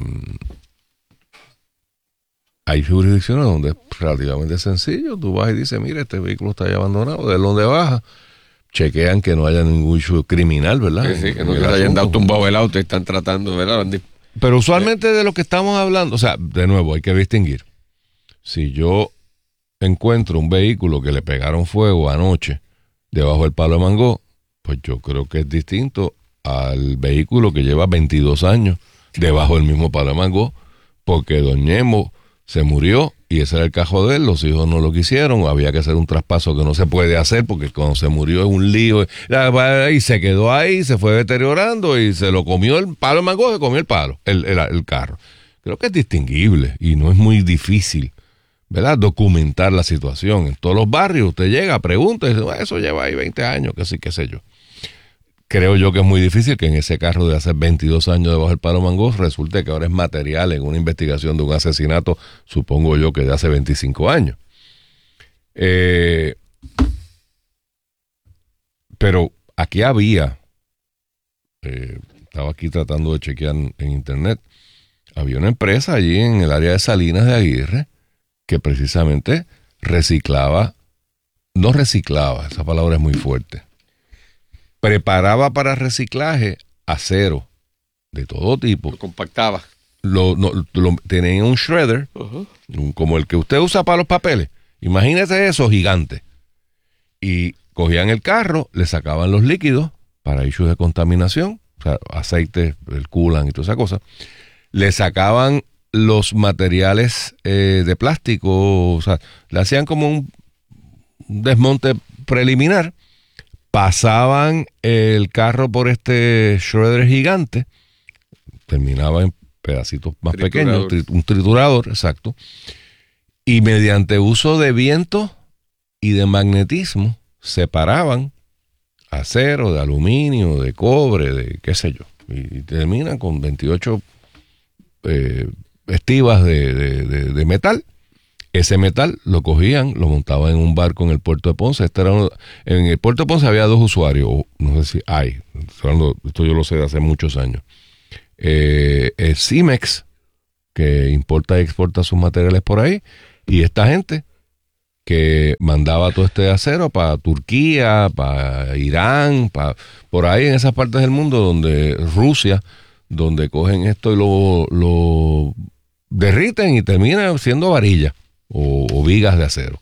D: hay jurisdicciones donde es relativamente sencillo. Tú vas y dices, mira, este vehículo está ahí abandonado, ¿de dónde baja? Chequean que no haya ningún issue criminal, ¿verdad?
C: Sí, sí, que no
D: En
C: se
D: el
C: hayan dado
D: asunto.
C: tumbado el auto y están tratando, ¿verdad?
D: Pero usualmente de lo que estamos hablando, o sea, de nuevo, hay que distinguir. Si yo encuentro un vehículo que le pegaron fuego anoche debajo del palo de mango, pues yo creo que es distinto al vehículo que lleva veintidós años debajo del mismo palo de mango, porque Don Ñemo se murió y ese era el cajón de él, los hijos no lo quisieron, había que hacer un traspaso que no se puede hacer porque cuando se murió es un lío, y se quedó ahí, se fue deteriorando y se lo comió el palo de mango, se comió el palo, el, el, el carro. Creo que es distinguible y no es muy difícil, ¿verdad? Documentar la situación. En todos los barrios usted llega, pregunta y dice, bueno, eso lleva ahí veinte años, que sí, qué sé yo. Creo yo que es muy difícil que en ese carro de hace veintidós años debajo del palo mango resulte que ahora es material en una investigación de un asesinato, supongo yo que de hace veinticinco años. Eh, pero aquí había, eh, estaba aquí tratando de chequear en, en internet, había una empresa allí en el área de Salinas de Aguirre que precisamente reciclaba, no reciclaba, esa palabra es muy fuerte, preparaba para reciclaje acero de todo tipo.
C: Lo compactaba.
D: Lo, no, lo, tenía un shredder, uh-huh. un, como el que usted usa para los papeles. Imagínese eso, gigante. Y cogían el carro, le sacaban los líquidos para issues de contaminación, o sea, aceite, el coolant y toda esa cosa. Le sacaban los materiales eh, de plástico, o sea, le hacían como un desmonte preliminar. Pasaban el carro por este shredder gigante, terminaba en pedacitos más
C: Triturador.
D: pequeños, un triturador, exacto, y mediante uso de viento y de magnetismo separaban acero, de aluminio, de cobre, de qué sé yo, y, y terminan con veintiocho eh, estivas de, de, de, de metal Ese metal lo cogían, lo montaban en un barco en el puerto de Ponce. Este era uno, en el puerto de Ponce había dos usuarios, o no sé si hay, esto yo lo sé de hace muchos años. Eh, el Cimex, que importa y exporta sus materiales por ahí, y esta gente que mandaba todo este acero para Turquía, para Irán, para por ahí en esas partes del mundo donde Rusia, donde cogen esto y lo, lo derriten y termina siendo varilla o, o vigas de acero.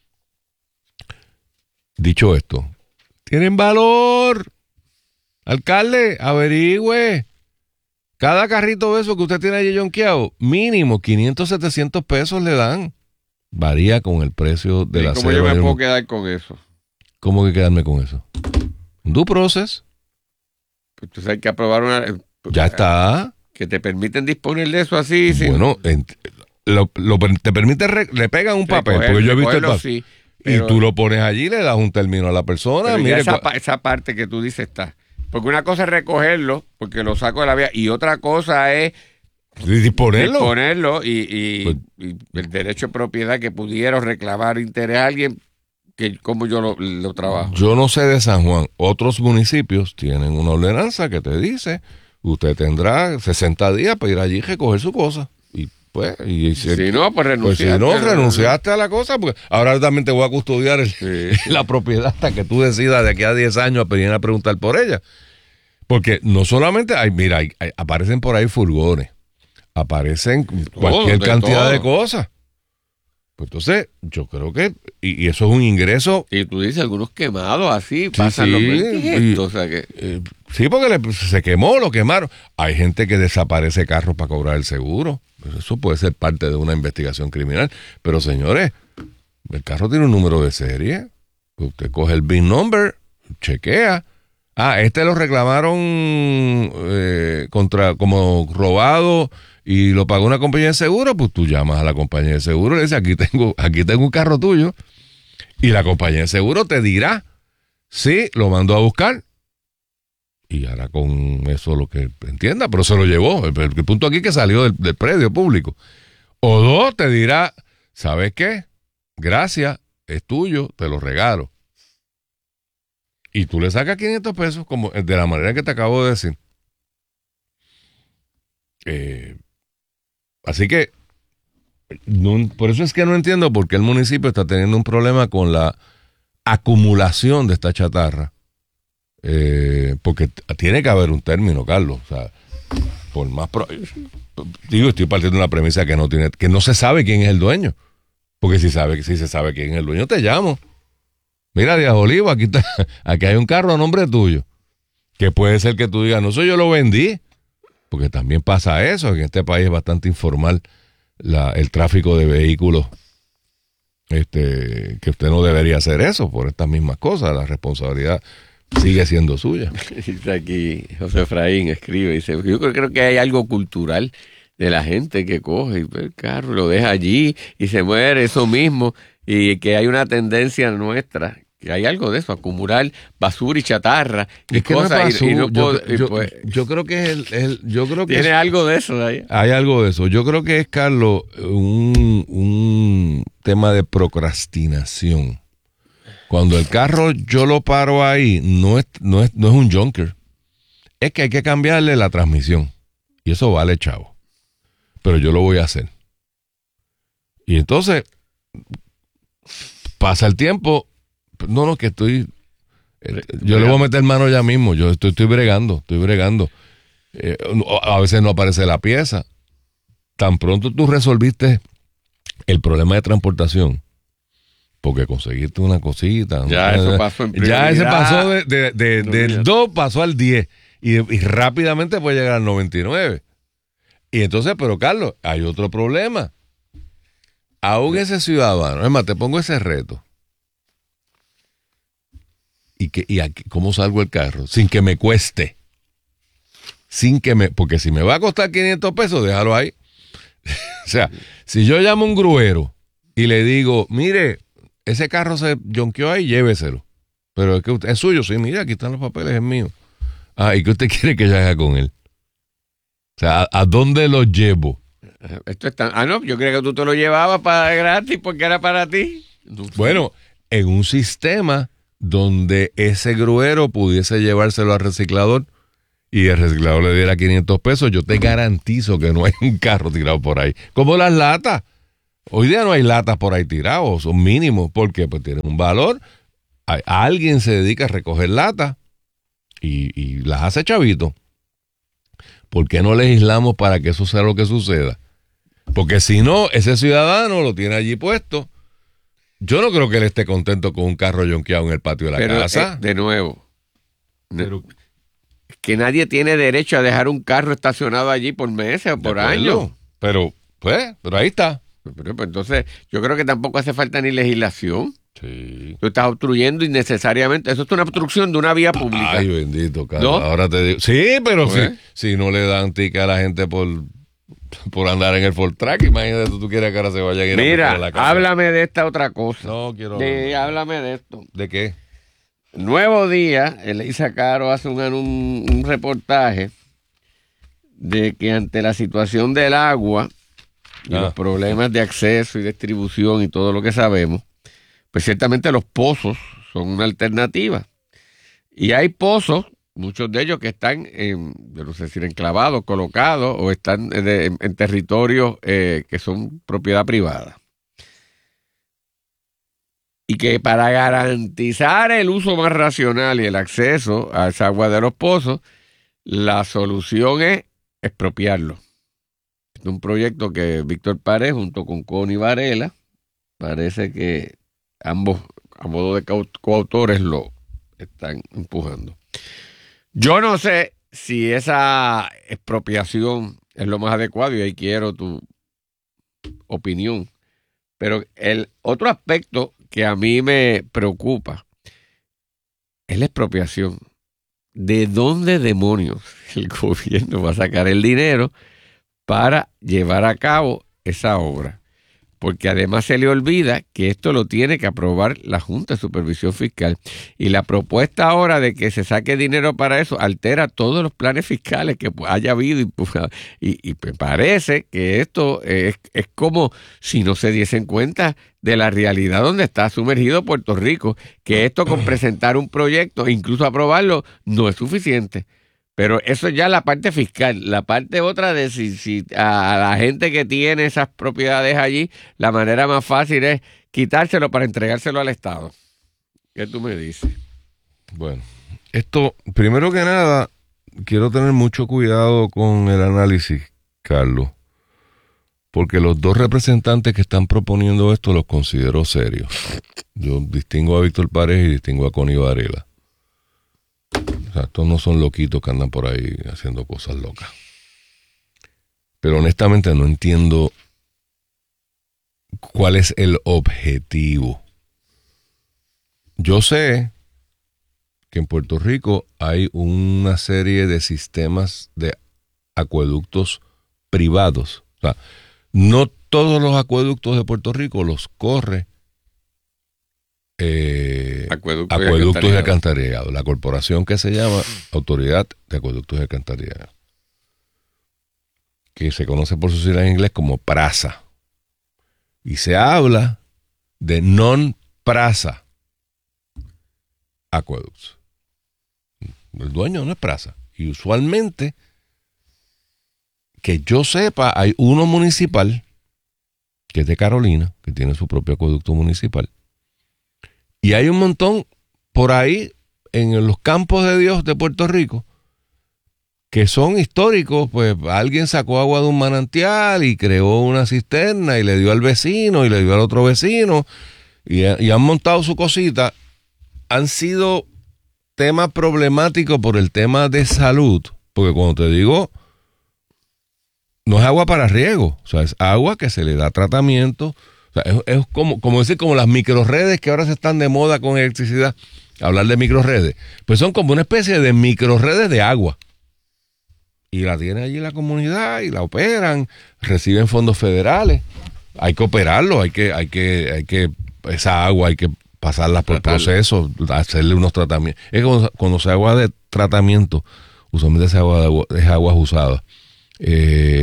D: Dicho esto, tienen valor. Alcalde, averigüe. Cada carrito de eso que usted tiene allí yonqueado, mínimo quinientos, setecientos pesos le dan. Varía con el precio del acero.
C: ¿Cómo yo me puedo quedar con eso?
D: ¿Cómo que quedarme con eso? Due process.
C: Pues tú sabes que aprobar una...
D: Ya está.
C: Que te permiten disponer de eso así.
D: Bueno,
C: sin...
D: en, lo, lo, te permite, re, le pegan un papel,
C: recoger,
D: porque yo he visto el papel.
C: Sí,
D: pero... Y tú lo pones allí, le das un término a la persona. Mire,
C: esa, esa parte que tú dices está. Porque una cosa es recogerlo, porque lo saco de la vía, y otra cosa es
D: disponerlo.
C: Disponerlo y, y,
D: pues,
C: y el derecho de propiedad que pudiera reclamar interés a alguien, que como yo lo, lo trabajo.
D: Yo no sé de San Juan. Otros municipios tienen una ordenanza que te dice, usted tendrá sesenta días para ir allí y recoger su cosa. Y pues, y si,
C: si no, pues renunciaste.
D: Pues si no, renunciaste a la cosa, porque ahora también te voy a custodiar el,
C: sí.
D: la propiedad hasta que tú decidas de aquí a diez años a venir a preguntar por ella. Porque no solamente hay, mira, hay, hay, aparecen por ahí furgones, aparecen cualquier
C: todo,
D: cantidad
C: todo.
D: de cosas. Pues entonces, yo creo que, y, y eso es un ingreso.
C: Y tú dices, algunos quemados así, pasan
D: sí,
C: los
D: y,
C: o sea que...
D: eh, sí, porque le, se quemó, lo quemaron. Hay gente que desaparece carros para cobrar el seguro. Pues eso puede ser parte de una investigación criminal. Pero señores, el carro tiene un número de serie. Usted coge el V I N number, chequea. Ah, este lo reclamaron eh, contra como robado y lo pagó una compañía de seguro, pues tú llamas a la compañía de seguro y le dices, aquí tengo, aquí tengo un carro tuyo. Y la compañía de seguro te dirá, sí, lo mandó a buscar. Y hará con eso lo que entienda, pero se lo llevó. El, el punto aquí es que salió del, del predio público. O dos, te dirá, ¿sabes qué? Gracias, es tuyo, te lo regalo. Y tú le sacas quinientos pesos, como de la manera que te acabo de decir. Eh, así que, no, por eso es que no entiendo por qué el municipio está teniendo un problema con la acumulación de esta chatarra. Eh, porque t- tiene que haber un término, Carlos. O sea, por más pro- digo, estoy partiendo de una premisa que no tiene, que no se sabe quién es el dueño. Porque si sabe, si se sabe quién es el dueño, te llamo. Mira, Díaz Olivo, aquí está, aquí hay un carro a nombre tuyo. Que puede ser que tú digas, no sé, yo lo vendí. Porque también pasa eso, que en este país es bastante informal la, el tráfico de vehículos. Este, que usted no debería hacer eso por estas mismas cosas. La responsabilidad sigue siendo suya.
C: Dice aquí, José Efraín escribe, dice, yo creo, creo que hay algo cultural de la gente que coge y ve el carro, lo deja allí y se muere eso mismo, y que hay una tendencia nuestra, que hay algo de eso, acumular basura y chatarra y
D: es que
C: cosas.
D: No es basura,
C: y, y no
D: yo,
C: puedo, y
D: yo,
C: pues,
D: yo creo que es el, el yo creo que
C: tiene
D: es,
C: algo de eso de ahí.
D: Hay algo de eso. Yo creo que es, Carlos, un, un tema de procrastinación. Cuando el carro yo lo paro ahí, no es, no es, no es un junker. Es que hay que cambiarle la transmisión. Y eso vale, chavo. Pero yo lo voy a hacer. Y entonces, pasa el tiempo. No, no, que estoy... Yo le voy a meter mano ya mismo. Yo estoy, estoy bregando, estoy bregando. Eh, a veces no aparece la pieza. Tan pronto tú resolviste el problema de transportación, porque conseguiste una cosita.
C: Ya
D: ¿no?
C: eso pasó en
D: Ya ese
C: prioridad.
D: pasó de, de, de, del dos pasó al diez. Y, y rápidamente puede llegar al noventa y nueve. Y entonces, pero Carlos, hay otro problema. Aún ese ciudadano, es más, te pongo ese reto. ¿Y, que, y aquí, cómo salgo el carro? Sin que me cueste. Sin que me... Porque si me va a costar quinientos pesos, déjalo ahí. O sea, si yo llamo a un gruero y le digo, mire, ese carro se jonqueó ahí, lléveselo. Pero es que usted, es suyo, sí, mire, aquí están los papeles, es mío. Ah, ¿y qué usted quiere que yo haga con él? O sea, ¿a, a dónde lo llevo?
C: Esto está, ah, no, yo creía que tú te lo llevabas para gratis porque era para ti. No,
D: bueno, en un sistema donde ese gruero pudiese llevárselo al reciclador y el reciclador le diera quinientos pesos, yo te garantizo que no hay un carro tirado por ahí. Como las latas. Hoy día no hay latas por ahí tirados, son mínimos. ¿Por qué? Pues tienen un valor. A, a alguien se dedica a recoger latas y, y las hace chavito. ¿Por qué no legislamos para que eso sea lo que suceda? Porque si no, ese ciudadano lo tiene allí puesto. Yo no creo que él esté contento con un carro yonqueado en el patio de la
C: Pero,
D: casa.
C: Eh, de nuevo,
D: Pero,
C: que nadie tiene derecho a dejar un carro estacionado allí por meses o por años.
D: Pero, pues, pero ahí está.
C: Pero, pues, entonces, yo creo que tampoco hace falta ni legislación.
D: Sí.
C: Tú estás obstruyendo innecesariamente. Eso es una obstrucción de una vía pública.
D: Ay, bendito, Carlos.
C: ¿No?
D: Ahora te digo. Sí, pero
C: Pues.
D: si, si no le dan tica a la gente por, por andar en el Ford Track, imagínate tú, tú quieres que ahora se vayan a ir a meter
C: Mira,
D: a la casa.
C: háblame de esta otra cosa.
D: No, quiero
C: De,
D: hablar.
C: háblame de esto.
D: ¿De qué?
C: Nuevo Día, Elisa Caro hace un, un, un reportaje de que ante la situación del agua y
D: Ah.
C: los problemas de acceso y distribución y todo lo que sabemos, pues ciertamente los pozos son una alternativa. Y hay pozos, muchos de ellos que están, en, yo no sé si enclavados, colocados o están de, en, en territorios eh, que son propiedad privada. Y que para garantizar el uso más racional y el acceso a esa agua de los pozos, la solución es expropiarlo. Es un proyecto que Víctor Pared junto con Connie Varela, parece que ambos a modo de co- coautores lo están empujando. Yo no sé si esa expropiación es lo más adecuado y ahí quiero tu opinión. Pero el otro aspecto que a mí me preocupa es la expropiación. ¿De dónde demonios el gobierno va a sacar el dinero para llevar a cabo esa obra? Porque además se le olvida que esto lo tiene que aprobar la Junta de Supervisión Fiscal. Y la propuesta ahora de que se saque dinero para eso altera todos los planes fiscales que haya habido. Y, y, y me parece que esto es, es como si no se diesen cuenta de la realidad donde está sumergido Puerto Rico, que esto con presentar un proyecto e incluso aprobarlo no es suficiente. Pero eso ya es la parte fiscal. La parte otra de si, si a la gente que tiene esas propiedades allí, la manera más fácil es quitárselo para entregárselo al Estado. ¿Qué tú me dices?
D: Bueno, esto, primero que nada, quiero tener mucho cuidado con el análisis, Carlos, porque los dos representantes que están proponiendo esto los considero serios. Yo distingo a Víctor Pared y distingo a Connie Varela. O sea, estos no son loquitos que andan por ahí haciendo cosas locas. Pero honestamente no entiendo cuál es el objetivo. Yo sé que en Puerto Rico hay una serie de sistemas de acueductos privados. O sea, no todos los acueductos de Puerto Rico los corre Eh,
C: Acueductos y
D: acueductos y
C: alcantarillado.
D: alcantarillado. La corporación que se llama Autoridad de Acueductos y Alcantarillado, que se conoce por sus siglas en inglés como PRASA. Y se habla de non-PRASA acueductos. El dueño no es PRASA. Y usualmente, que yo sepa, hay uno municipal, que es de Carolina, que tiene su propio acueducto municipal. Y hay un montón por ahí en los campos de Dios de Puerto Rico que son históricos. Pues alguien sacó agua de un manantial y creó una cisterna y le dio al vecino y le dio al otro vecino y, y han montado su cosita. Han sido temas problemáticos por el tema de salud, porque cuando te digo, no es agua para riego, o sea, es agua que se le da tratamiento. O sea, es, es como, como decir, como las microredes que ahora se están de moda con electricidad. Hablar de microredes. Pues son como una especie de microredes de agua. Y la tiene allí la comunidad y la operan, reciben fondos federales. Hay que operarlo, hay que, hay que, hay que, esa agua hay que pasarla por procesos, hacerle unos tratamientos. Es que cuando, cuando se agua de tratamiento, usualmente esa agua, de, es aguas usadas. Eh,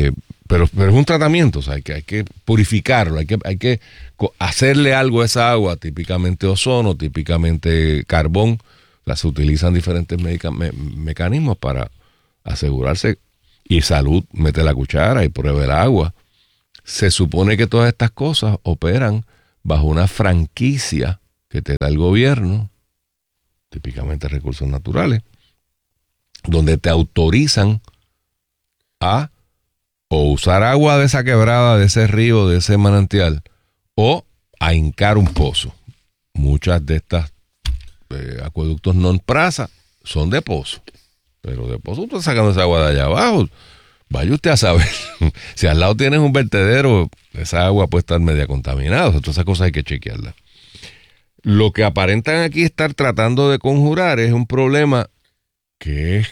D: pero, pero es un tratamiento, o sea, hay que, hay que purificarlo, hay que, hay que hacerle algo a esa agua, típicamente ozono, típicamente carbón. O sea, se utilizan diferentes medica, me, mecanismos para asegurarse. Y Salud mete la cuchara y prueba el agua. Se supone que todas estas cosas operan bajo una franquicia que te da el gobierno, típicamente recursos naturales, donde te autorizan a o usar agua de esa quebrada, de ese río, de ese manantial, o a hincar un pozo. Muchas de estas eh, acueductos non-prasa son de pozo, pero de pozo tú estás sacando esa agua de allá abajo. Vaya usted a saber, si al lado tienes un vertedero, esa agua puede estar media contaminada, todas esas cosas hay que chequearlas. Lo que aparentan aquí estar tratando de conjurar es un problema que es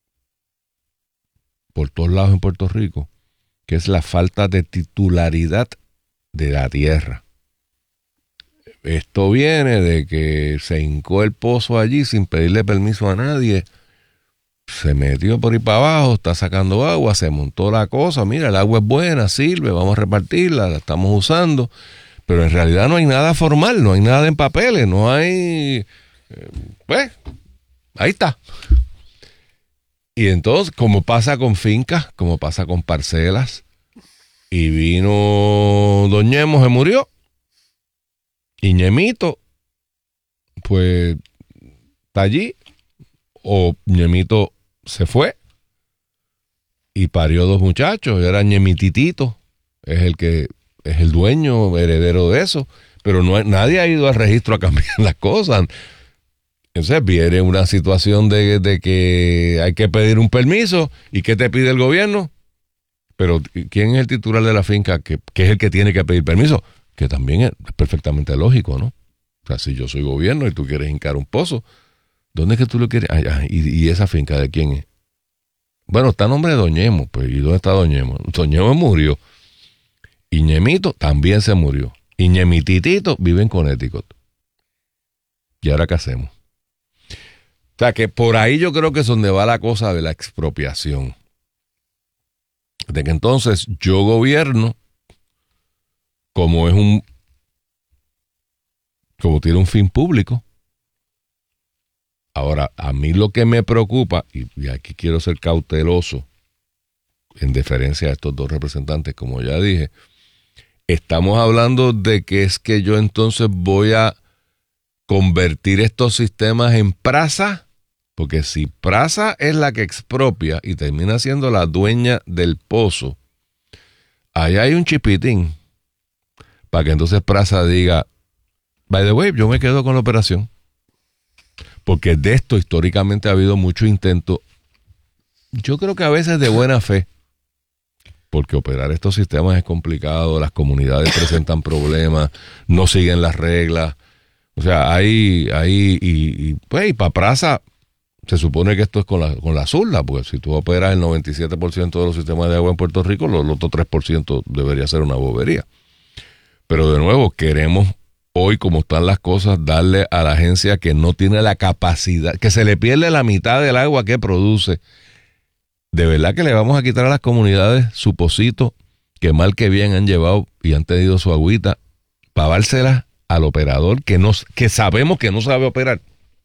D: por todos lados en Puerto Rico, que es la falta de titularidad de la tierra. Esto viene de que se hincó el pozo allí sin pedirle permiso a nadie, se metió por ahí para abajo, está sacando agua, se montó la cosa, mira, el agua es buena, sirve, vamos a repartirla, la estamos usando, pero en realidad no hay nada formal, no hay nada en papeles, no hay... Eh, pues, ahí está. Y entonces, como pasa con fincas, como pasa con parcelas, y vino Don Ñemo, se murió, y Ñemito, pues, está allí, o Ñemito se fue, y parió dos muchachos, era Ñemititito, es el que es el dueño, heredero de eso, pero no hay, nadie ha ido al registro a cambiar las cosas. Entonces viene una situación de, de que hay que pedir un permiso. ¿Y qué te pide el gobierno? Pero ¿quién es el titular de la finca que, que es el que tiene que pedir permiso? Que también es perfectamente lógico, ¿no? O sea, si yo soy gobierno y tú quieres hincar un pozo, ¿dónde es que tú lo quieres? Ah, ya, ¿y, ¿Y esa finca de quién es? Bueno, está a nombre de Don Ñemo, pues, ¿y dónde está Don Ñemo? Don Ñemo murió. Y Ñemito también se murió. Y Ñemititito vive en Connecticut. ¿Y ahora qué hacemos? O sea, que por ahí yo creo que es donde va la cosa de la expropiación. De que entonces yo gobierno, como es un, como tiene un fin público. Ahora, a mí lo que me preocupa, y, y aquí quiero ser cauteloso, en deferencia a estos dos representantes, como ya dije, estamos hablando de que es que yo entonces voy a convertir estos sistemas en prasa. Porque si Prasa es la que expropia y termina siendo la dueña del pozo, ahí hay un chipitín para que entonces Prasa diga, by the way, yo me quedo con la operación. Porque de esto históricamente ha habido mucho intento, yo creo que a veces de buena fe, porque operar estos sistemas es complicado, las comunidades presentan problemas, no siguen las reglas. O sea, hay, hay y, y pues, y para Prasa... Se supone que esto es con la, con la zurda, porque si tú operas el noventa y siete por ciento de los sistemas de agua en Puerto Rico, los, los otros tres por ciento debería ser una bobería. Pero de nuevo, queremos hoy, como están las cosas, darle a la agencia que no tiene la capacidad, que se le pierde la mitad del agua que produce. De verdad que le vamos a quitar a las comunidades su pocito, que mal que bien han llevado y han tenido su agüita, para dárselas al operador que, no, que sabemos que no sabe operar.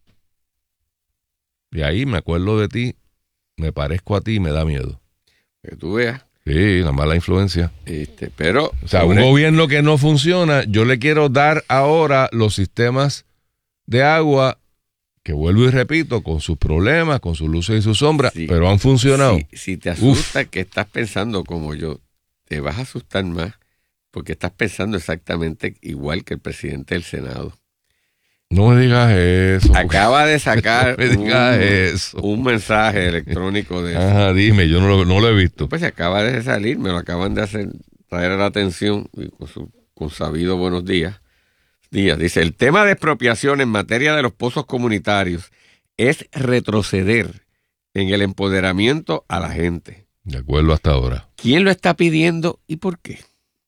D: Y ahí me acuerdo de ti, me parezco a ti y me da miedo.
C: Que tú veas.
D: Sí, la mala influencia.
C: Este, pero...
D: O sea, un gobierno que no funciona, yo le quiero dar ahora los sistemas de agua, que vuelvo y repito, con sus problemas, con sus luces y sus sombras, sí, pero han funcionado.
C: Si, si te asusta Uf. que estás pensando como yo, te vas a asustar más, porque estás pensando exactamente igual que el presidente del Senado.
D: No me digas eso.
C: Acaba de sacar
D: no me digas
C: un,
D: eso.
C: un mensaje electrónico de...
D: Ajá, dime, yo no lo, no lo he visto.
C: Pues se acaba de salir, me lo acaban de hacer, traer a la atención y con, su, con sabido buenos días. días. Dice, el tema de expropiación en materia de los pozos comunitarios es retroceder en el empoderamiento a la gente.
D: De acuerdo hasta ahora.
C: ¿Quién lo está pidiendo y por qué?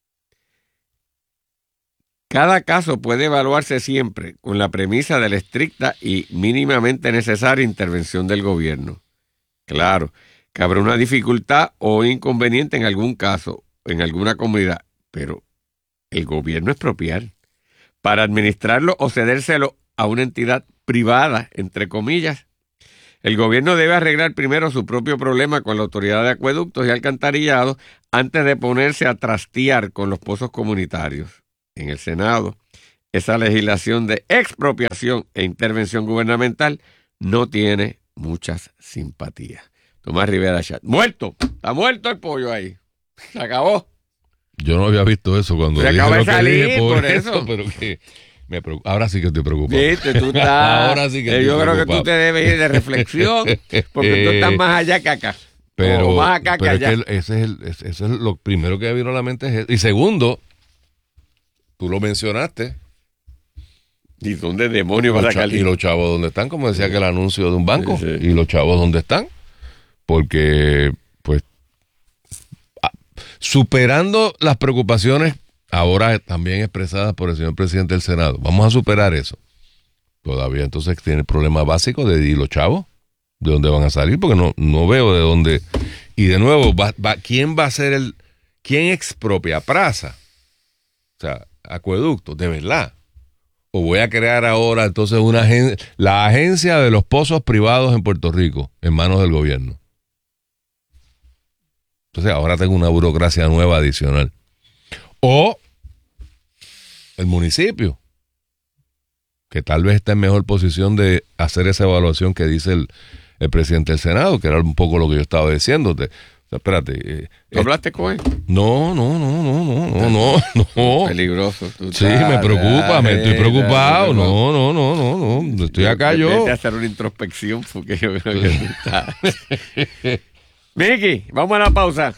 C: Cada caso puede evaluarse siempre con la premisa de la estricta y mínimamente necesaria intervención del gobierno. Claro, que habrá una dificultad o inconveniente en algún caso, en alguna comunidad, pero el gobierno expropiar para administrarlo o cedérselo a una entidad privada, entre comillas. El gobierno debe arreglar primero su propio problema con la Autoridad de Acueductos y Alcantarillados antes de ponerse a trastear con los pozos comunitarios. En el Senado, esa legislación de expropiación e intervención gubernamental no tiene muchas simpatías. Tomás Rivera Chat. ¡Muerto! Está muerto el pollo ahí. Se acabó.
D: Yo no había visto eso cuando
C: Se
D: dije
C: acaba
D: lo
C: de
D: que
C: salir,
D: dije por,
C: por
D: eso,
C: eso.
D: pero que me preocupa. Ahora sí que estoy preocupado.
C: Viste, tú estás.
D: Ahora sí que
C: eh,
D: estoy
C: Yo creo
D: preocupado.
C: que tú te debes ir de reflexión, porque tú estás más allá que acá.
D: Pero,
C: o más acá que
D: pero es
C: allá.
D: que el- ese es el, ese- eso es lo primero que me vino a la mente. es eso. Y segundo, tú lo mencionaste.
C: ¿Y dónde demonios va a
D: Los cha-
C: sacar?
D: y los chavos dónde están, como decía que el anuncio de un banco.
C: Sí, sí.
D: Y los chavos dónde están. Porque, pues, a- superando las preocupaciones ahora también expresadas por el señor presidente del Senado, vamos a superar eso. Todavía entonces tiene el problema básico de ¿y los chavos? ¿De dónde van a salir? Porque no, no veo de dónde. Y de nuevo, va, va, ¿quién va a ser el. ¿Quién expropia? Praza. O sea, acueducto, de verdad. O voy a crear ahora entonces una agencia, la agencia de los pozos privados en Puerto Rico, en manos del gobierno. Entonces ahora tengo una burocracia nueva adicional. O el municipio, que tal vez está en mejor posición de hacer esa evaluación que dice el, el presidente del Senado, que era un poco lo que yo estaba diciéndote. O sea, espérate. Eh,
C: ¿Tú hablaste con él?
D: no, no, no, no, no, no, no, no.
C: Peligroso. Tú
D: Sí,
C: estás-
D: me preocupa, me estoy
C: Ay,
D: preocupado.
C: ay,
D: No, no, no, no, no. Estoy acá yo.
C: Vete a hacer una introspección porque yo creo que tú estás. Miki, vamos a la pausa.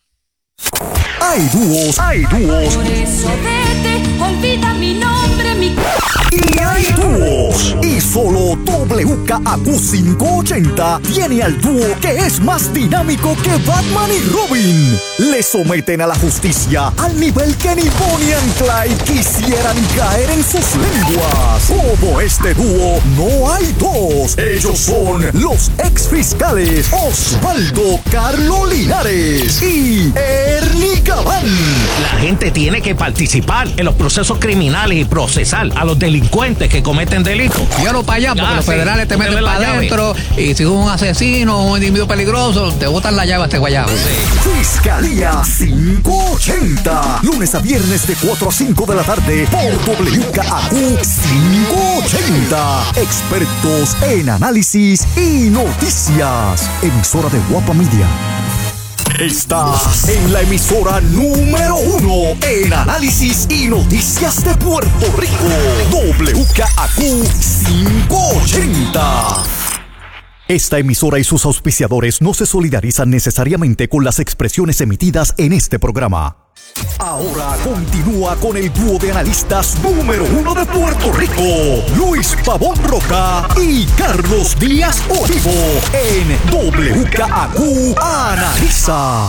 B: Hay dúos, hay dúos
I: Por eso vete, olvida mi nombre, mi...
B: y hay dúos. Y solo W K A Q quinientos ochenta tiene al dúo que es más dinámico que Batman y Robin. Le someten a la justicia al nivel que ni Bonnie and Clyde quisieran caer en sus lenguas. Como este dúo, no hay dos. Ellos son los ex fiscales Osvaldo Carlo Linares y Ernie Gabán.
J: La gente tiene que participar en los procesos criminales y procesar a los delincuentes que cometen delitos.
K: Llévalo para allá, porque
J: Ah,
K: los
J: sí.
K: federales te
J: Ponle
K: meten
J: la
K: para
J: llave.
K: adentro y si es un asesino o un individuo peligroso, te botan la llave a este guayabo.
B: Fiscalía quinientos ochenta. Lunes a viernes de cuatro a cinco de la tarde por W K A Q quinientos ochenta. Expertos en análisis y noticias. Emisora de Guapa Media. Estás en la emisora número uno en análisis y noticias de Puerto Rico. W K A Q quinientos ochenta. Esta emisora y sus auspiciadores no se solidarizan necesariamente con las expresiones emitidas en este programa. Ahora continúa con el dúo de analistas número uno de Puerto Rico, Luis Pavón Roca y Carlos Díaz Olivo, en W K A Q Analiza.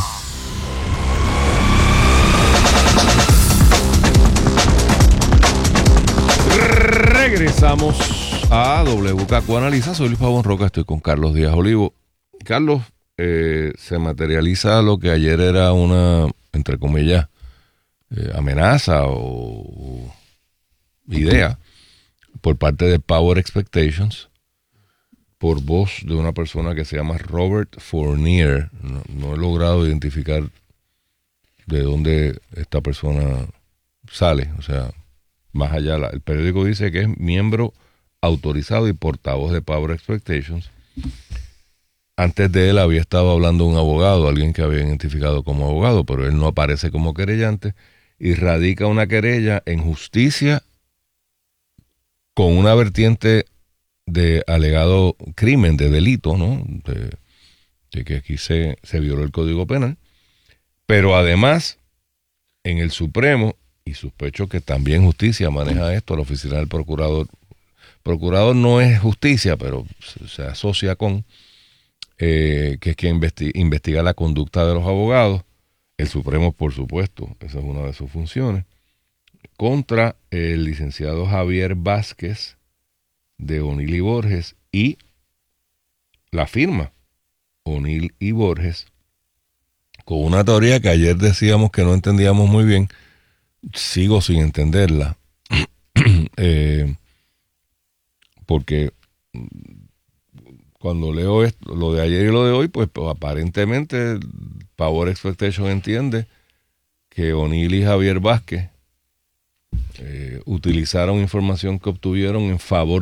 D: Regresamos a W K Q Analiza. Soy Luis Pavón Roca, estoy con Carlos Díaz Olivo. Carlos, eh, se materializa lo que ayer era una, entre comillas, eh, amenaza o, o idea por parte de Power Expectations por voz de una persona que se llama Robert Fournier. No, no he logrado identificar de dónde esta persona sale, o sea, más allá. La, el periódico dice que es miembro autorizado y portavoz de Power Expectations. Antes de él había estado hablando un abogado, alguien que había identificado como abogado, pero él no aparece como querellante y radica una querella en justicia con una vertiente de alegado crimen, de delito, ¿no? De, de que aquí se, se violó el Código Penal. Pero además, en el Supremo, y sospecho que también justicia maneja esto, la oficina del procurador. Procurador no es justicia, pero se, se asocia con, eh, que es quien investi- investiga la conducta de los abogados. El Supremo, por supuesto, esa es una de sus funciones. Contra el licenciado Javier Vázquez de O'Neill y Borges y la firma O'Neill y Borges, con una teoría que ayer decíamos que no entendíamos muy bien. Sigo sin entenderla, eh, porque cuando leo esto, lo de ayer y lo de hoy, pues, pues aparentemente Power Expectation entiende que O'Neill y Javier Vázquez eh, utilizaron información que obtuvieron en favor